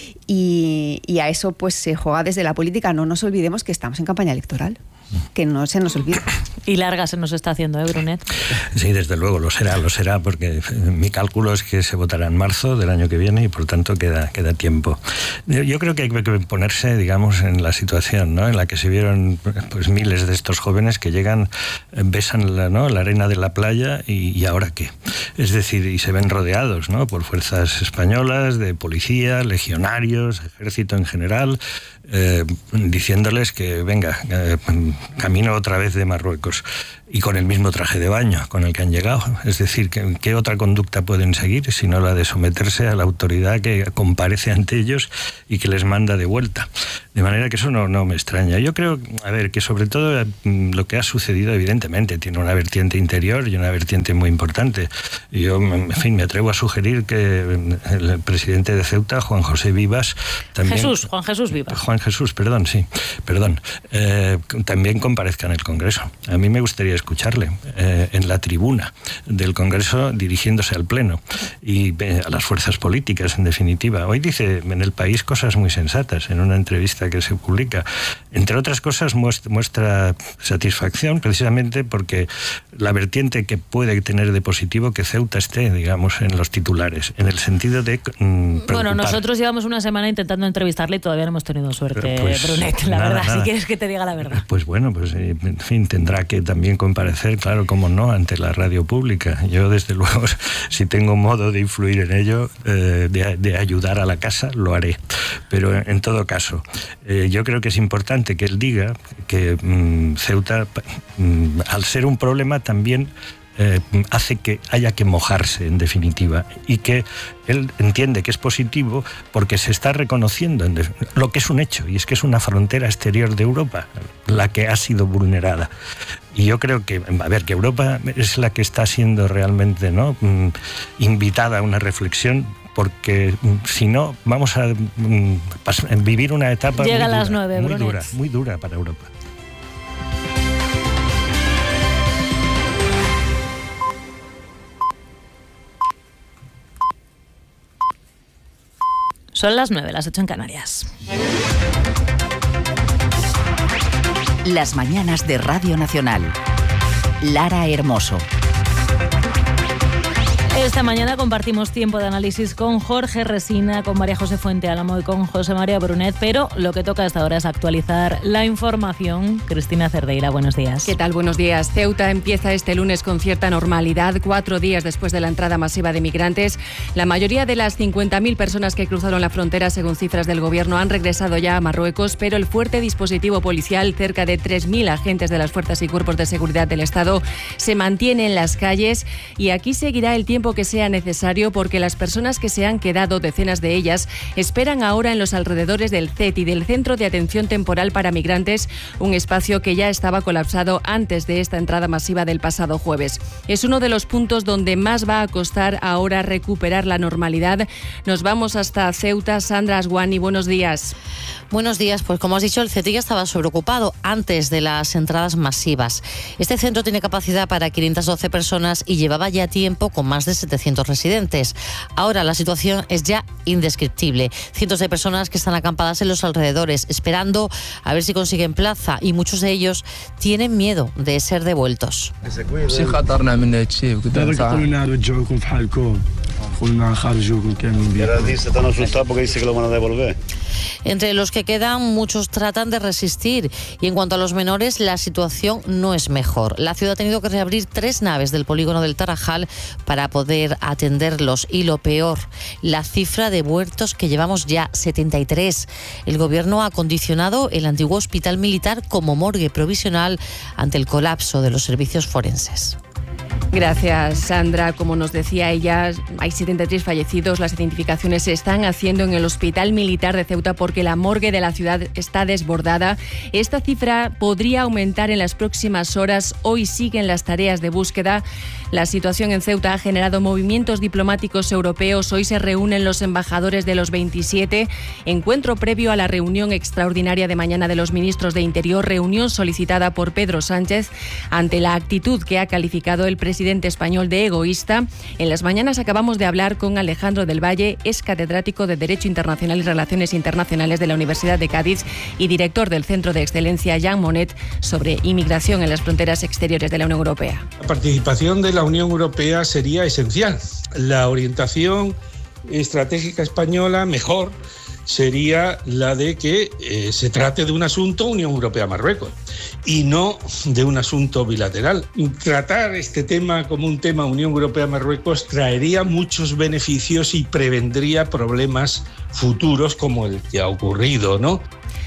y, y a eso pues se juega desde la política. No nos olvidemos que estamos en campaña electoral. Que no se nos olvide. Y larga se nos está haciendo, ¿eh, Brunet? Sí, desde luego, lo será, lo será, porque mi cálculo es que se votará en marzo del año que viene y por tanto queda, queda tiempo. Yo creo que hay que ponerse, digamos, en la situación, ¿no?, en la que se vieron pues miles de estos jóvenes que llegan, besan la, ¿no?, la arena de la playa y, y ¿ahora qué? Es decir, y se ven rodeados, ¿no?, por fuerzas españolas, de policía, legionarios, ejército en general, eh, diciéndoles que venga, eh, camino otra vez de Marruecos, y con el mismo traje de baño con el que han llegado. Es decir, ¿qué, qué otra conducta pueden seguir sino la de someterse a la autoridad que comparece ante ellos y que les manda de vuelta? De manera que eso no, no me extraña. Yo creo, a ver, que sobre todo lo que ha sucedido evidentemente tiene una vertiente interior y una vertiente muy importante. Yo, en fin, me atrevo a sugerir que el presidente de Ceuta, Juan José Vivas, también... Jesús, Juan Jesús Vivas. Juan Jesús, perdón, sí, perdón. Eh, también comparezca en el Congreso. A mí me gustaría escucharle eh, en la tribuna, del Congreso dirigiéndose al Pleno y a las fuerzas políticas, en definitiva. Hoy dice en El País cosas muy sensatas en una entrevista que se publica. Entre otras cosas muestra satisfacción precisamente porque la vertiente que puede tener de positivo que Ceuta esté, digamos, en los titulares, en el sentido de mm, Bueno, nosotros llevamos una semana intentando entrevistarle y todavía no hemos tenido suerte, pues, Brunet, la nada, verdad, nada. si quieres que te diga la verdad. Pues bueno, pues en fin, tendrá que también comparecer, claro, como no, ante la radio pública. Yo, desde luego, si tengo modo de influir en ello, eh, de, de ayudar a la casa, lo haré. Pero en todo caso, eh, yo creo que es importante que él diga que mmm, Ceuta, mmm, al ser un problema, también Eh, hace que haya que mojarse, en definitiva, y que él entiende que es positivo porque se está reconociendo en lo que es un hecho, y es que es una frontera exterior de Europa la que ha sido vulnerada. Y yo creo que, a ver, que Europa es la que está siendo realmente, ¿no?, invitada a una reflexión, porque si no, vamos a mm, vivir una etapa Llega muy, a las dura, nueve, muy Brunet. dura, muy dura para Europa. Son las nueve, las ocho en Canarias. Las mañanas de Radio Nacional. Lara Hermoso. Esta mañana compartimos tiempo de análisis con Jorge Resina, con María José Fuente Álamo y con José María Brunet, pero lo que toca hasta ahora es actualizar la información. Cristina Cerdeira, buenos días. ¿Qué tal? Buenos días. Ceuta empieza este lunes con cierta normalidad, cuatro días después de la entrada masiva de migrantes. La mayoría de las cincuenta mil personas que cruzaron la frontera, según cifras del Gobierno, han regresado ya a Marruecos, pero el fuerte dispositivo policial, cerca de tres mil agentes de las fuerzas y cuerpos de seguridad del Estado, se mantiene en las calles, y aquí seguirá el tiempo que sea necesario, porque las personas que se han quedado, decenas de ellas, esperan ahora en los alrededores del C E T I, del Centro de Atención Temporal para Migrantes, un espacio que ya estaba colapsado antes de esta entrada masiva del pasado jueves. Es uno de los puntos donde más va a costar ahora recuperar la normalidad. Nos vamos hasta Ceuta. Sandra Asguani, buenos días. Buenos días, pues como has dicho, el C E T I ya estaba sobreocupado antes de las entradas masivas. Este centro tiene capacidad para quinientas doce personas y llevaba ya tiempo con más de setecientos residentes. Ahora la situación es ya indescriptible. Cientos de personas que están acampadas en los alrededores, esperando a ver si consiguen plaza, y muchos de ellos tienen miedo de ser devueltos. Están asustados porque dice que lo van a devolver. Entre los que quedan, muchos tratan de resistir, y en cuanto a los menores, la situación no es mejor. La ciudad ha tenido que reabrir tres naves del polígono del Tarajal para poder atenderlos, y lo peor, la cifra de muertos, que llevamos ya setenta y tres. El Gobierno ha acondicionado el antiguo hospital militar como morgue provisional ante el colapso de los servicios forenses. Gracias, Sandra. Como nos decía ella, hay setenta y tres fallecidos. Las identificaciones se están haciendo en el Hospital Militar de Ceuta porque la morgue de la ciudad está desbordada. Esta cifra podría aumentar en las próximas horas. Hoy siguen las tareas de búsqueda. La situación en Ceuta ha generado movimientos diplomáticos europeos. Hoy se reúnen los embajadores de los veintisiete. Encuentro previo a la reunión extraordinaria de mañana de los ministros de Interior. Reunión solicitada por Pedro Sánchez ante la actitud que ha calificado el presidente español de egoísta. En las mañanas acabamos de hablar con Alejandro del Valle, es catedrático de Derecho Internacional y Relaciones Internacionales de la Universidad de Cádiz y director del Centro de Excelencia Jean Monnet sobre inmigración en las fronteras exteriores de la Unión Europea. La participación de la Unión Europea sería esencial. La orientación estratégica española mejor sería la de que eh, se trate de un asunto Unión Europea-Marruecos y no de un asunto bilateral. Tratar este tema como un tema Unión Europea-Marruecos traería muchos beneficios y prevendría problemas futuros como el que ha ocurrido, ¿no?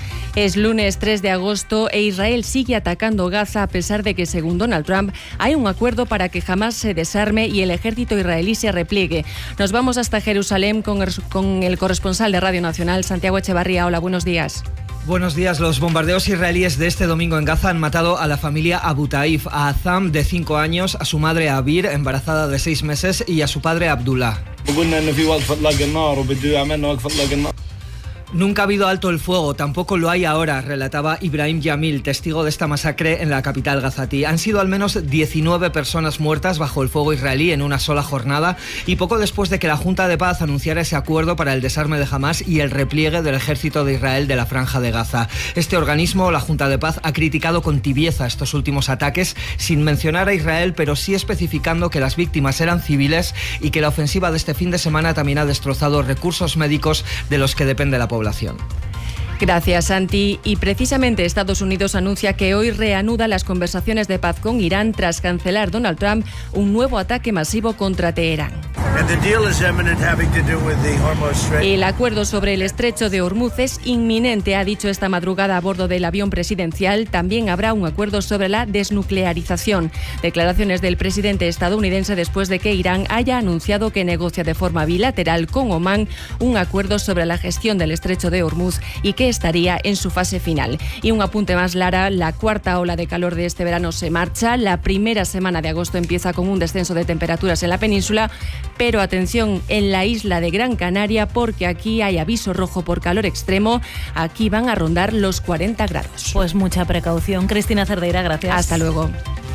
Es lunes tres de agosto e Israel sigue atacando Gaza a pesar de que, según Donald Trump, hay un acuerdo para que Hamás se desarme y el ejército israelí se repliegue. Nos vamos hasta Jerusalén con el, con el corresponsal de Radio Nacional, Santiago Echevarría. Hola, buenos días. Buenos días. Los bombardeos israelíes de este domingo en Gaza han matado a la familia Abu Taif, a Azam, de cinco años, a su madre Abir, embarazada de seis meses, y a su padre Abdullah. Nunca ha habido alto el fuego, tampoco lo hay ahora, relataba Ibrahim Yamil, testigo de esta masacre en la capital gazatí. Han sido al menos diecinueve personas muertas bajo el fuego israelí en una sola jornada y poco después de que la Junta de Paz anunciara ese acuerdo para el desarme de Hamás y el repliegue del ejército de Israel de la Franja de Gaza. Este organismo, la Junta de Paz, ha criticado con tibieza estos últimos ataques, sin mencionar a Israel, pero sí especificando que las víctimas eran civiles y que la ofensiva de este fin de semana también ha destrozado recursos médicos de los que depende la población. Gracias, Santi. Y precisamente Estados Unidos anuncia que hoy reanuda las conversaciones de paz con Irán tras cancelar Donald Trump un nuevo ataque masivo contra Teherán. El acuerdo sobre el estrecho de Hormuz es inminente, ha dicho esta madrugada a bordo del avión presidencial. También habrá un acuerdo sobre la desnuclearización. Declaraciones del presidente estadounidense después de que Irán haya anunciado que negocia de forma bilateral con Omán un acuerdo sobre la gestión del estrecho de Hormuz y que estaría en su fase final. Y un apunte más, Lara, la cuarta ola de calor de este verano se marcha. La primera semana de agosto empieza con un descenso de temperaturas en la península, pero atención en la isla de Gran Canaria porque aquí hay aviso rojo por calor extremo. Aquí van a rondar los cuarenta grados. Pues mucha precaución. Cristina Cerdeira, gracias. Hasta luego.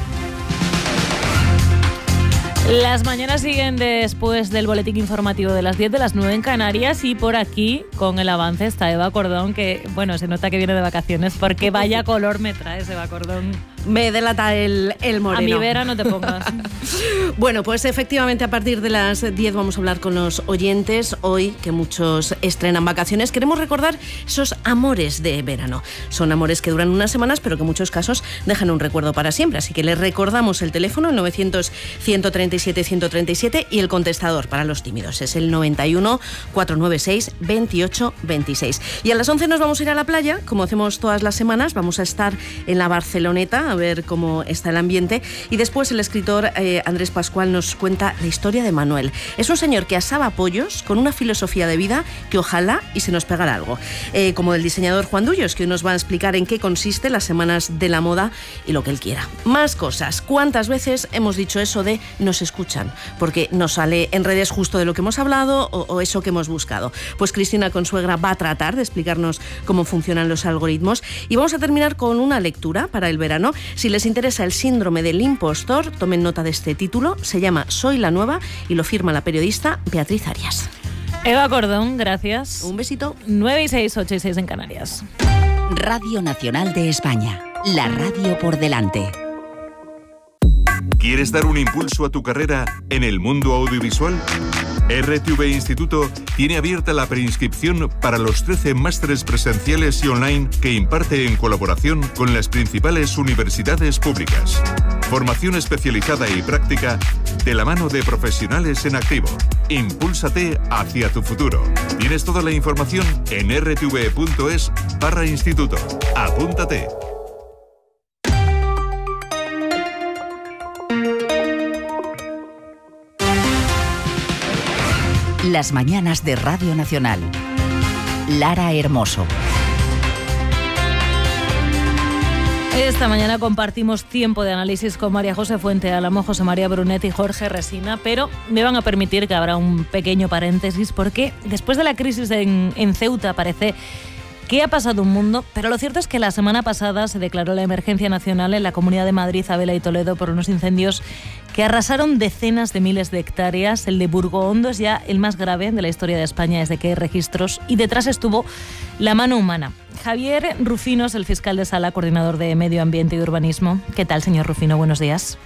Las mañanas siguen después del boletín informativo de las diez, de las nueve en Canarias, y por aquí, con el avance, está Eva Cordón, que, bueno, se nota que viene de vacaciones, porque vaya color me traes, Eva Cordón. Me delata el, el moreno. A mi vera no te pongas. Bueno, pues efectivamente a partir de las diez vamos a hablar con los oyentes. Hoy, que muchos estrenan vacaciones, queremos recordar esos amores de verano. Son amores que duran unas semanas, pero que en muchos casos dejan un recuerdo para siempre. Así que les recordamos el teléfono, el novecientos, ciento treinta y siete, ciento treinta y siete, y el contestador para los tímidos es el noventa y uno, cuatrocientos noventa y seis, veintiocho veintiséis. Y a las once nos vamos a ir a la playa, como hacemos todas las semanas. Vamos a estar en la Barceloneta a ver cómo está el ambiente, y después el escritor eh, Andrés Pascual nos cuenta la historia de Manuel. Es un señor que asaba pollos con una filosofía de vida que ojalá y se nos pegara algo, eh, como el diseñador Juan Dullos, que hoy nos va a explicar en qué consiste las semanas de la moda y lo que él quiera. Más cosas. ¿Cuántas veces hemos dicho eso de nos escuchan? Porque nos sale en redes justo de lo que hemos hablado o, o eso que hemos buscado. Pues Cristina Consuegra va a tratar de explicarnos cómo funcionan los algoritmos, y vamos a terminar con una lectura para el verano. Si les interesa el síndrome del impostor, tomen nota de este título. Se llama Soy la Nueva y lo firma la periodista Beatriz Arias. Eva Cordón, gracias. Un besito. nueve y seis, ocho y seis en Canarias. Radio Nacional de España. La radio por delante. ¿Quieres dar un impulso a tu carrera en el mundo audiovisual? R T V Instituto tiene abierta la preinscripción para los trece másteres presenciales y online que imparte en colaboración con las principales universidades públicas. Formación especializada y práctica de la mano de profesionales en activo. Impúlsate hacia tu futuro. Tienes toda la información en r t v punto es barra instituto. Apúntate. Las mañanas de Radio Nacional. Lara Hermoso. Esta mañana compartimos tiempo de análisis con María José Fuente Álamo, José María Brunet y Jorge Resina, pero me van a permitir que habrá un pequeño paréntesis porque después de la crisis en, en Ceuta parece que ha pasado un mundo, pero lo cierto es que la semana pasada se declaró la emergencia nacional en la Comunidad de Madrid, Abela y Toledo por unos incendios que arrasaron decenas de miles de hectáreas. El de Burgohondo es ya el más grave de la historia de España desde que hay registros, y detrás estuvo la mano humana. Javier Rufino es el fiscal de sala, coordinador de Medio Ambiente y Urbanismo. ¿Qué tal, señor Rufino? Buenos días.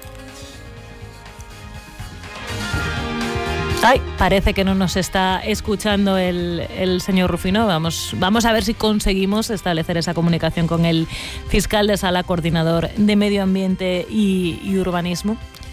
Ay, parece que no nos está escuchando el, el señor Rufino. Vamos, vamos a ver si conseguimos establecer esa comunicación con el fiscal de sala, coordinador de Medio Ambiente y, y Urbanismo.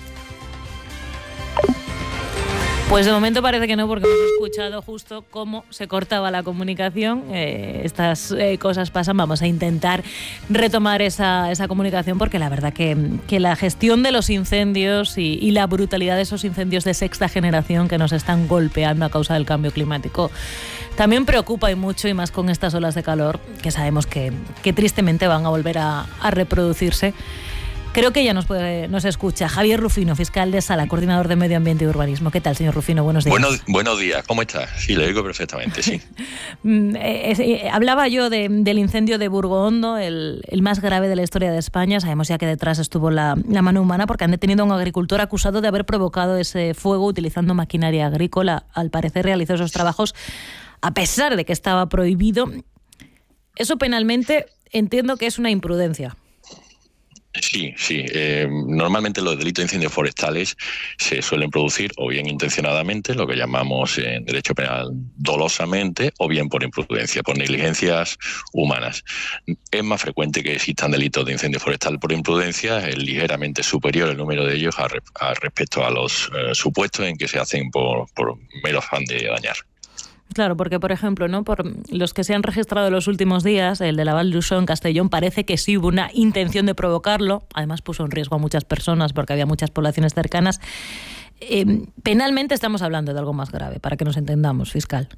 Pues de momento parece que no, porque hemos escuchado justo cómo se cortaba la comunicación. Eh, estas eh, cosas pasan. Vamos a intentar retomar esa, esa comunicación, porque la verdad que, que la gestión de los incendios y, y la brutalidad de esos incendios de sexta generación que nos están golpeando a causa del cambio climático también preocupa, y mucho, y más con estas olas de calor que sabemos que, que tristemente van a volver a, a reproducirse. Creo que ya nos, puede, nos escucha. Javier Rufino, fiscal de Sala, coordinador de Medio Ambiente y Urbanismo. ¿Qué tal, señor Rufino? Buenos días. Buenos, buenos días, ¿cómo estás? Sí, le digo perfectamente, sí. eh, eh, hablaba yo de, del incendio de Burgohondo, el, el más grave de la historia de España. Sabemos ya que detrás estuvo la, la mano humana porque han detenido a un agricultor acusado de haber provocado ese fuego utilizando maquinaria agrícola. Al parecer realizó esos trabajos a pesar de que estaba prohibido. Eso penalmente entiendo que es una imprudencia. Sí, sí. Eh, normalmente los delitos de incendios forestales se suelen producir o bien intencionadamente, lo que llamamos en derecho penal dolosamente, o bien por imprudencia, por negligencias humanas. Es más frecuente que existan delitos de incendio forestal por imprudencia, es ligeramente superior el número de ellos a, re, a respecto a los eh, supuestos en que se hacen por, por mero afán de dañar. Claro, porque, por ejemplo, ¿no? Por los que se han registrado en los últimos días, el de la Val d'Uixó en Castellón, parece que sí hubo una intención de provocarlo. Además, puso en riesgo a muchas personas porque había muchas poblaciones cercanas. Eh, penalmente estamos hablando de algo más grave, para que nos entendamos, fiscal.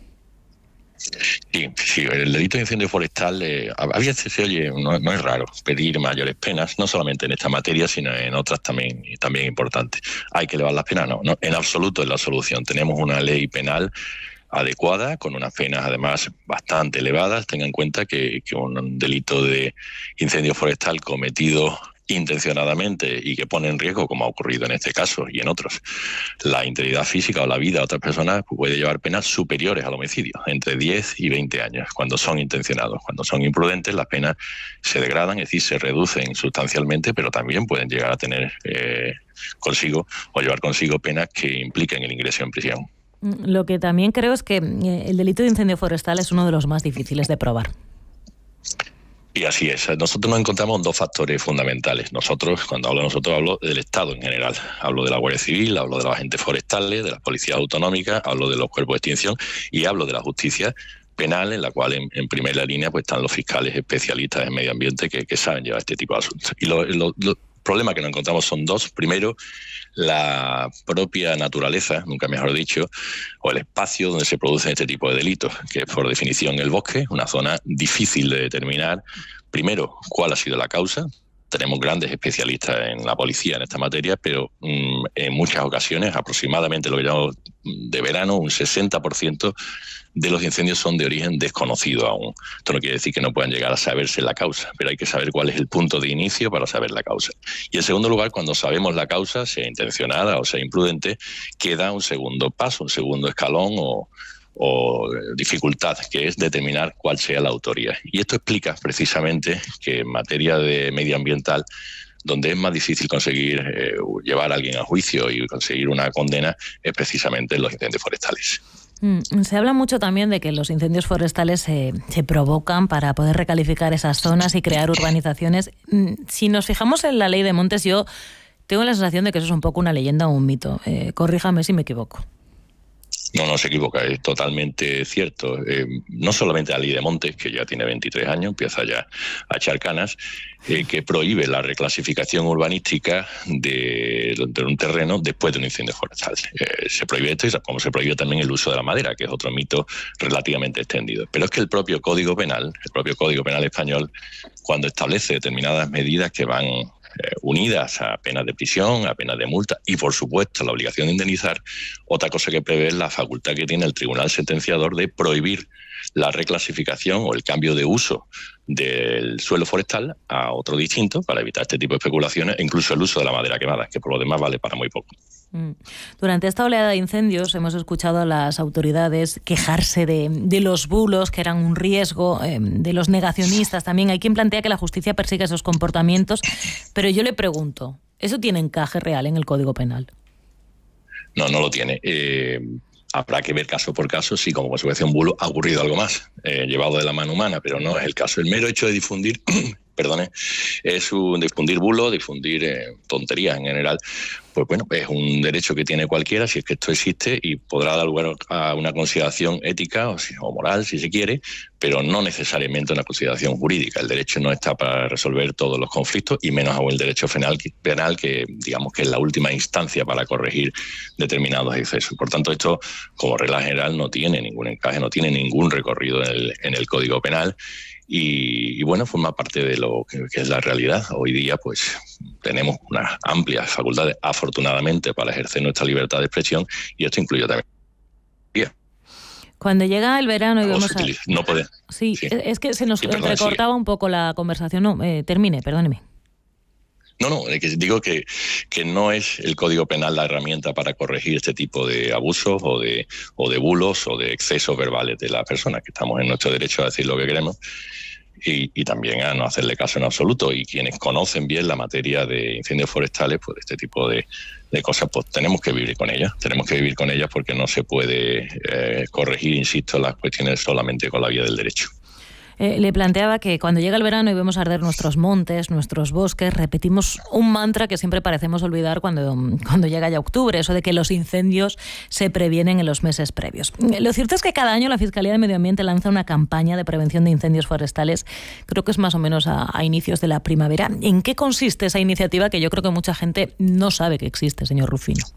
Sí, sí, el delito de incendio forestal, eh, a veces se oye, no, no es raro pedir mayores penas, no solamente en esta materia, sino en otras también, también importantes. ¿Hay que elevar las penas? No, no, en absoluto es la solución. Tenemos una ley penal adecuada, con unas penas además bastante elevadas. Tengan en cuenta que, que un delito de incendio forestal cometido intencionadamente y que pone en riesgo, como ha ocurrido en este caso y en otros, la integridad física o la vida de otras personas, puede llevar penas superiores al homicidio, entre diez y veinte años, cuando son intencionados. Cuando son imprudentes, las penas se degradan, es decir, se reducen sustancialmente, pero también pueden llegar a tener eh, consigo o llevar consigo penas que impliquen el ingreso en prisión. Lo que también creo es que el delito de incendio forestal es uno de los más difíciles de probar. Y así es. Nosotros nos encontramos dos factores fundamentales. Nosotros, cuando hablo de nosotros, hablo del Estado en general. Hablo de la Guardia Civil, hablo de los agentes forestales, de las policías autonómicas, hablo de los cuerpos de extinción y hablo de la justicia penal, en la cual en, en primera línea pues están los fiscales especialistas en medio ambiente que, que saben llevar este tipo de asuntos. Y los lo, lo, problemas que nos encontramos son dos. Primero, la propia naturaleza, nunca mejor dicho, o el espacio donde se producen este tipo de delitos, que es por definición el bosque, una zona difícil de determinar. Primero, cuál ha sido la causa. Tenemos grandes especialistas en la policía en esta materia, pero mmm, en muchas ocasiones, aproximadamente lo que llamamos de verano, un sesenta por ciento de los incendios son de origen desconocido aún. Esto no quiere decir que no puedan llegar a saberse la causa, pero hay que saber cuál es el punto de inicio para saber la causa. Y en segundo lugar, cuando sabemos la causa, sea intencionada o sea imprudente, queda un segundo paso, un segundo escalón o, o dificultad, que es determinar cuál sea la autoría. Y esto explica precisamente que en materia de medioambiental, donde es más difícil conseguir eh, llevar a alguien a juicio y conseguir una condena, es precisamente en los incendios forestales. Se habla mucho también de que los incendios forestales se, se provocan para poder recalificar esas zonas y crear urbanizaciones. Si nos fijamos en la ley de montes, yo tengo la sensación de que eso es un poco una leyenda o un mito. Eh, corríjame si me equivoco. No, no se equivoca, es totalmente cierto. Eh, no solamente la ley de montes, que ya tiene veintitrés años, empieza ya a echar canas, eh, que prohíbe la reclasificación urbanística de, de un terreno después de un incendio forestal. Eh, se prohíbe esto, y como se prohíbe también el uso de la madera, que es otro mito relativamente extendido. Pero es que el propio Código Penal, el propio Código Penal español, cuando establece determinadas medidas que van Eh, unidas a penas de prisión, a penas de multa y, por supuesto, la obligación de indemnizar, otra cosa que prevé es la facultad que tiene el tribunal sentenciador de prohibir la reclasificación o el cambio de uso del suelo forestal a otro distinto para evitar este tipo de especulaciones e incluso el uso de la madera quemada, que por lo demás vale para muy poco. Durante esta oleada de incendios hemos escuchado a las autoridades quejarse de, de los bulos, que eran un riesgo, eh, de los negacionistas también. Hay quien plantea que la justicia persigue esos comportamientos, pero yo le pregunto, ¿eso tiene encaje real en el Código Penal? No, no lo tiene. Eh, habrá que ver caso por caso si como consecuencia de un bulo ha ocurrido algo más, eh, llevado de la mano humana, pero no es el caso. El mero hecho de difundir... perdone, es un difundir bulos, difundir eh, tonterías en general, pues bueno, es un derecho que tiene cualquiera, si es que esto existe, y podrá dar lugar a una consideración ética o, si, o moral, si se quiere, pero no necesariamente una consideración jurídica. El derecho no está para resolver todos los conflictos, y menos aún el derecho penal, penal que digamos que es la última instancia para corregir determinados excesos. Por tanto, esto, como regla general, no tiene ningún encaje, no tiene ningún recorrido en el, en el Código Penal. Y, y bueno, forma parte de lo que, que es la realidad. Hoy día pues tenemos unas amplias facultades, afortunadamente, para ejercer nuestra libertad de expresión, y esto incluye también. Cuando llega el verano y vemos a... No puede. Sí, sí, es que se nos sí, perdón, recortaba sí. un poco la conversación. No, eh, termine, perdóneme. No, no, es que digo que, que no es el Código Penal la herramienta para corregir este tipo de abusos o de, o de bulos o de excesos verbales de las personas, que estamos en nuestro derecho a decir lo que queremos. Y, y también a no hacerle caso en absoluto. Y quienes conocen bien la materia de incendios forestales, pues este tipo de, de cosas, pues tenemos que vivir con ellas. Tenemos que vivir con ellas porque no se puede eh, corregir, insisto, las cuestiones solamente con la vía del derecho. Eh, le planteaba que cuando llega el verano y vemos arder nuestros montes, nuestros bosques, repetimos un mantra que siempre parecemos olvidar cuando, cuando llega ya octubre, eso de que los incendios se previenen en los meses previos. Lo cierto es que cada año la Fiscalía de Medio Ambiente lanza una campaña de prevención de incendios forestales, creo que es más o menos a, a inicios de la primavera. ¿En qué consiste esa iniciativa que yo creo que mucha gente no sabe que existe, señor Rufino?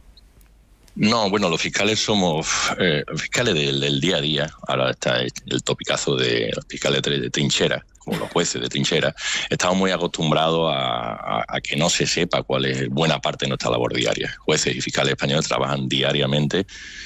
No, bueno, los fiscales somos eh, fiscales del, del día a día. Ahora está el topicazo de los fiscales de trinchera, como los jueces de trinchera. Estamos muy acostumbrados a, a, a que no se sepa cuál es buena parte de nuestra labor diaria. Jueces y fiscales españoles trabajan diariamente,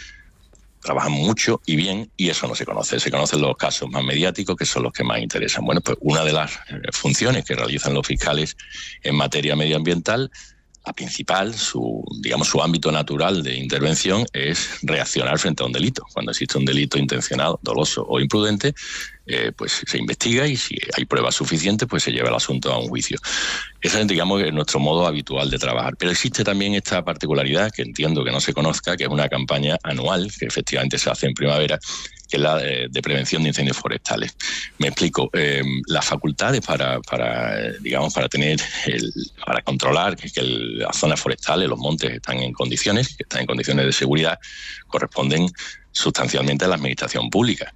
trabajan mucho y bien, y eso no se conoce. Se conocen los casos más mediáticos, que son los que más interesan. Bueno, pues una de las funciones que realizan los fiscales en materia medioambiental, la principal, su, digamos, su ámbito natural de intervención es reaccionar frente a un delito. Cuando existe un delito intencionado, doloso o imprudente, eh, pues se investiga, y si hay pruebas suficientes, pues se lleva el asunto a un juicio. Ese es, digamos, nuestro modo habitual de trabajar. Pero existe también esta particularidad, que entiendo que no se conozca, que es una campaña anual, que efectivamente se hace en primavera, que es la de, de prevención de incendios forestales. Me explico. Eh, las facultades para, para, digamos, para tener, el, para controlar que, que el, las zonas forestales, los montes están en condiciones, que están en condiciones de seguridad, corresponden sustancialmente a la administración pública.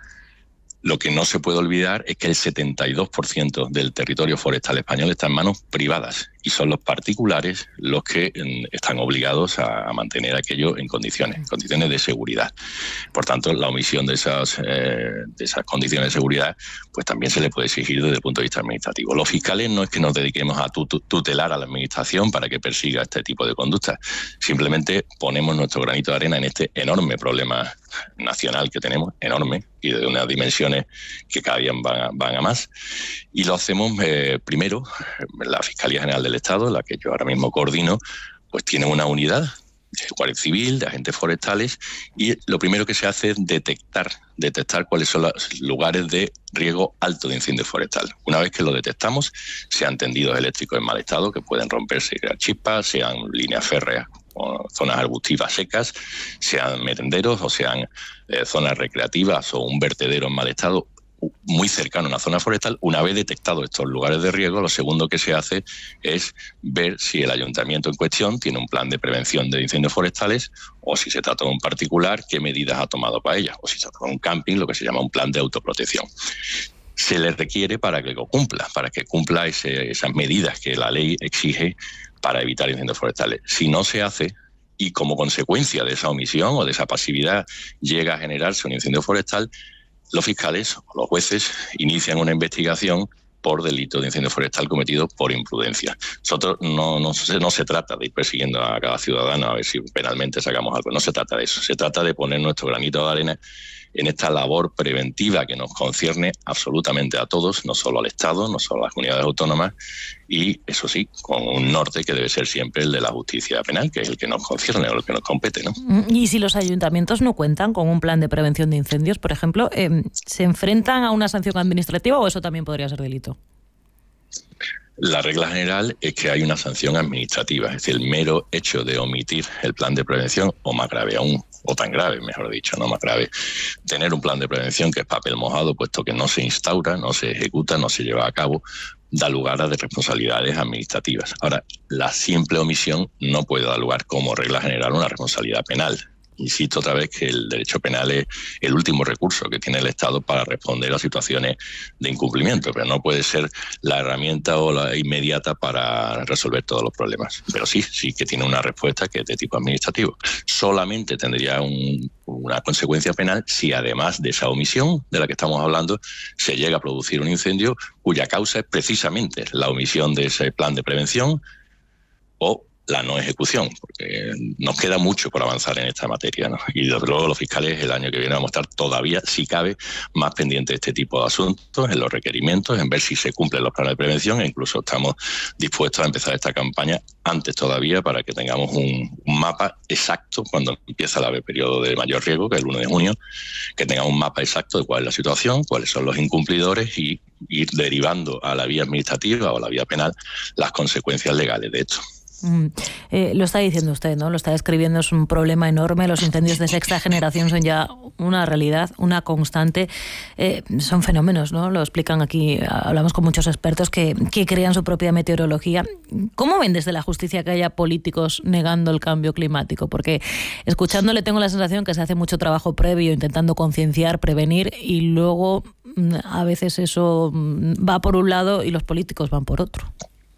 Lo que no se puede olvidar es que el setenta y dos por ciento del territorio forestal español está en manos privadas, y son los particulares los que están obligados a mantener aquello en condiciones, en condiciones de seguridad. Por tanto, la omisión de esas, eh, de esas condiciones de seguridad, pues también se le puede exigir desde el punto de vista administrativo. Los fiscales no es que nos dediquemos a tutelar a la administración para que persiga este tipo de conductas, simplemente ponemos nuestro granito de arena en este enorme problema nacional que tenemos, enorme, y de unas dimensiones que cada día van a, van a más, y lo hacemos eh, primero. La Fiscalía General del Estado, la que yo ahora mismo coordino, pues tiene una unidad de Guardia Civil, de agentes forestales, y lo primero que se hace es detectar, detectar cuáles son los lugares de riesgo alto de incendio forestal. Una vez que lo detectamos, sean tendidos eléctricos en mal estado, que pueden romperse y crear chispas, sean líneas férreas o zonas arbustivas secas, sean merenderos o sean eh, zonas recreativas o un vertedero en mal estado muy cercano a una zona forestal. Una vez detectados estos lugares de riesgo, lo segundo que se hace es ver si el ayuntamiento en cuestión tiene un plan de prevención de incendios forestales, o si se trata de un particular, qué medidas ha tomado para ellas, o si se trata de un camping, lo que se llama un plan de autoprotección. Se le requiere para que lo cumpla, para que cumpla ese, esas medidas que la ley exige para evitar incendios forestales. Si no se hace, y como consecuencia de esa omisión o de esa pasividad llega a generarse un incendio forestal, los fiscales o los jueces inician una investigación por delito de incendio forestal cometido por imprudencia. Nosotros no, no, no se trata de ir persiguiendo a cada ciudadano a ver si penalmente sacamos algo, no se trata de eso, se trata de poner nuestro granito de arena en esta labor preventiva que nos concierne absolutamente a todos, no solo al Estado, no solo a las comunidades autónomas, y eso sí, con un norte que debe ser siempre el de la justicia penal, que es el que nos concierne o el que nos compete, ¿no? Y si los ayuntamientos no cuentan con un plan de prevención de incendios, por ejemplo, eh, ¿se enfrentan a una sanción administrativa o eso también podría ser delito? La regla general es que hay una sanción administrativa, es decir, el mero hecho de omitir el plan de prevención, o más grave aún, o tan grave, mejor dicho, no más grave, tener un plan de prevención que es papel mojado, puesto que no se instaura, no se ejecuta, no se lleva a cabo, da lugar a responsabilidades administrativas. Ahora, la simple omisión no puede dar lugar como regla general a una responsabilidad penal. Insisto otra vez que el derecho penal es el último recurso que tiene el Estado para responder a situaciones de incumplimiento, pero no puede ser la herramienta o la inmediata para resolver todos los problemas. Pero sí, sí que tiene una respuesta que es de tipo administrativo. Solamente tendría un, una consecuencia penal si además de esa omisión de la que estamos hablando se llega a producir un incendio cuya causa es precisamente la omisión de ese plan de prevención o la no ejecución, porque nos queda mucho por avanzar en esta materia, ¿no? Y desde luego los fiscales el año que viene vamos a estar todavía, si cabe, más pendientes de este tipo de asuntos, en los requerimientos, en ver si se cumplen los planes de prevención, e incluso estamos dispuestos a empezar esta campaña antes todavía para que tengamos un, un mapa exacto cuando empieza el periodo de mayor riesgo, que es el uno de junio, que tengamos un mapa exacto de cuál es la situación, cuáles son los incumplidores y ir derivando a la vía administrativa o a la vía penal las consecuencias legales de esto. Mm, eh, lo está diciendo usted, ¿no? Lo está describiendo, es un problema enorme. Los incendios de sexta generación son ya una realidad, una constante. Eh, son fenómenos, ¿no? Lo explican aquí, hablamos con muchos expertos que, que crean su propia meteorología. ¿Cómo ven desde la justicia que haya políticos negando el cambio climático? Porque escuchándole tengo la sensación que se hace mucho trabajo previo intentando concienciar, prevenir, y luego a veces eso va por un lado y los políticos van por otro.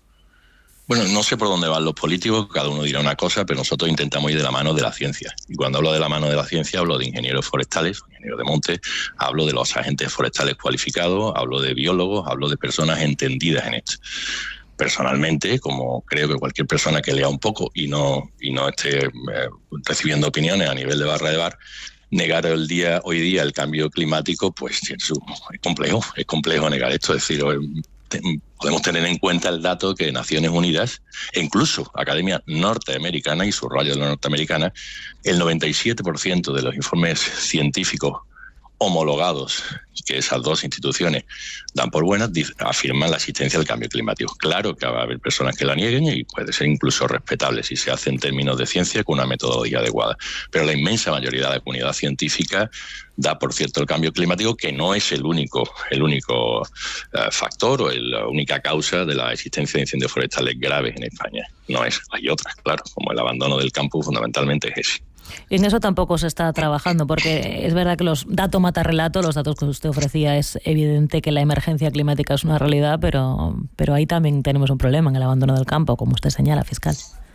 Bueno, no sé por dónde van los políticos, cada uno dirá una cosa, pero nosotros intentamos ir de la mano de la ciencia. Y cuando hablo de la mano de la ciencia, hablo de ingenieros forestales, ingenieros de monte, hablo de los agentes forestales cualificados, hablo de biólogos, hablo de personas entendidas en esto. Personalmente, como creo que cualquier persona que lea un poco y no, y no esté eh, recibiendo opiniones a nivel de barra de bar, negar el día, hoy día el cambio climático, pues es complejo, es complejo negar esto, es decir, podemos tener en cuenta el dato que Naciones Unidas, e incluso Academia Norteamericana y su radio de la Norteamericana, el noventa y siete por ciento de los informes científicos homologados que esas dos instituciones dan por buenas afirman la existencia del cambio climático. Claro que va a haber personas que la nieguen y puede ser incluso respetable si se hace en términos de ciencia con una metodología adecuada. Pero la inmensa mayoría de la comunidad científica da por cierto el cambio climático, que no es el único, el único uh, factor o el, la única causa de la existencia de incendios forestales graves en España. No es, hay otras, claro, como el abandono del campo fundamentalmente es ese. En eso tampoco se está trabajando, porque es verdad que los datos mata relato, los datos que usted ofrecía, es evidente que la emergencia climática es una realidad, pero, pero ahí también tenemos un problema en el abandono del campo, como usted señala, fiscal.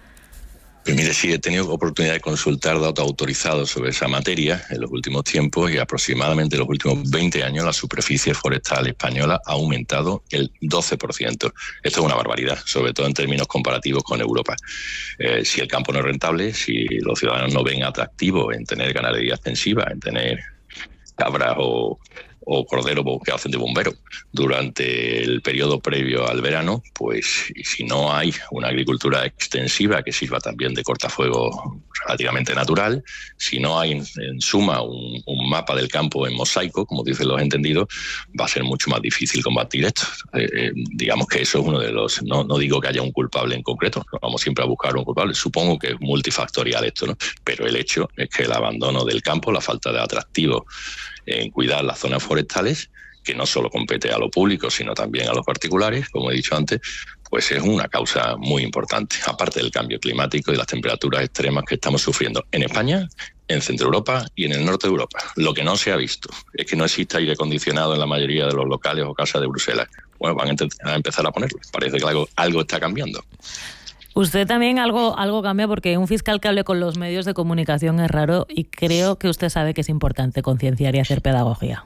Pues mire, sí, he tenido oportunidad de consultar datos autorizados sobre esa materia en los últimos tiempos y aproximadamente en los últimos veinte años la superficie forestal española ha aumentado el doce por ciento. Esto es una barbaridad, sobre todo en términos comparativos con Europa. Eh, si el campo no es rentable, si los ciudadanos no ven atractivo en tener ganadería extensiva, en tener cabras o... o corderos que hacen de bombero durante el periodo previo al verano, pues y si no hay una agricultura extensiva que sirva también de cortafuego relativamente natural, si no hay en, en suma un, un mapa del campo en mosaico, como dicen los entendidos, va a ser mucho más difícil combatir esto. Eh, eh, digamos que eso es uno de los... No, no digo que haya un culpable en concreto, no vamos siempre a buscar un culpable, supongo que es multifactorial esto, ¿no? Pero el hecho es que el abandono del campo, la falta de atractivo en cuidar las zonas forestales, que no solo compete a lo público, sino también a los particulares, como he dicho antes, pues es una causa muy importante, aparte del cambio climático y las temperaturas extremas que estamos sufriendo en España, en Centro Europa y en el norte de Europa. Lo que no se ha visto es que no existe aire acondicionado en la mayoría de los locales o casas de Bruselas. Bueno, van a empezar a ponerlo. Parece que algo, algo está cambiando. Usted también algo, algo cambia, porque un fiscal que hable con los medios de comunicación es raro, y creo que usted sabe que es importante concienciar y hacer pedagogía.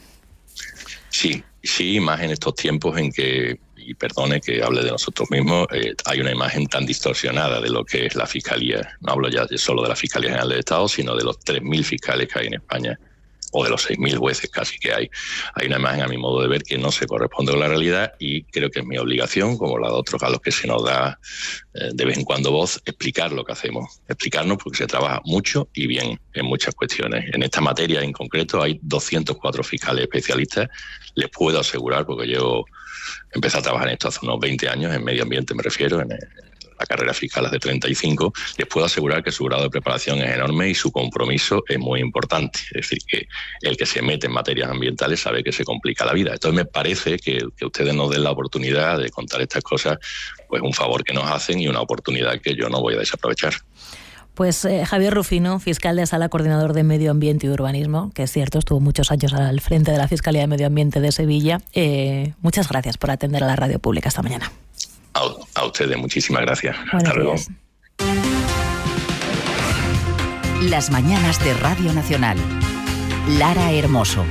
Sí, sí, más en estos tiempos en que, y perdone que hable de nosotros mismos, eh, hay una imagen tan distorsionada de lo que es la Fiscalía. No hablo ya solo de la Fiscalía General del Estado, sino de los tres mil fiscales que hay en España, o de los seis mil jueces casi que hay. Hay una imagen, a mi modo de ver, que no se corresponde con la realidad, y creo que es mi obligación, como la de otros a los que se nos da eh, de vez en cuando voz, explicar lo que hacemos. Explicarnos, porque se trabaja mucho y bien en muchas cuestiones. En esta materia en concreto hay doscientos cuatro fiscales especialistas. Les puedo asegurar, porque yo empecé a trabajar en esto hace unos veinte años, en medio ambiente me refiero, en el, la carrera fiscal es de treinta y cinco, les puedo asegurar que su grado de preparación es enorme y su compromiso es muy importante. Es decir, que el que se mete en materias ambientales sabe que se complica la vida. Entonces me parece que, que ustedes nos den la oportunidad de contar estas cosas, pues un favor que nos hacen y una oportunidad que yo no voy a desaprovechar. Pues eh, Javier Rufino, fiscal de Sala, coordinador de Medio Ambiente y Urbanismo, que es cierto, estuvo muchos años al frente de la Fiscalía de Medio Ambiente de Sevilla. Eh, muchas gracias por atender a la radio pública esta mañana. A, a ustedes, muchísimas gracias. Buenos Hasta luego. días. Las mañanas de Radio Nacional. Lara Hermoso.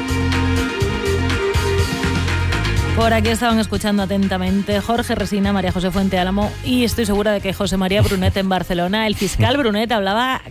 Por aquí estaban escuchando atentamente Jorge Resina, María José Fuente Álamo y estoy segura de que José María Brunet en Barcelona. El fiscal Brunet hablaba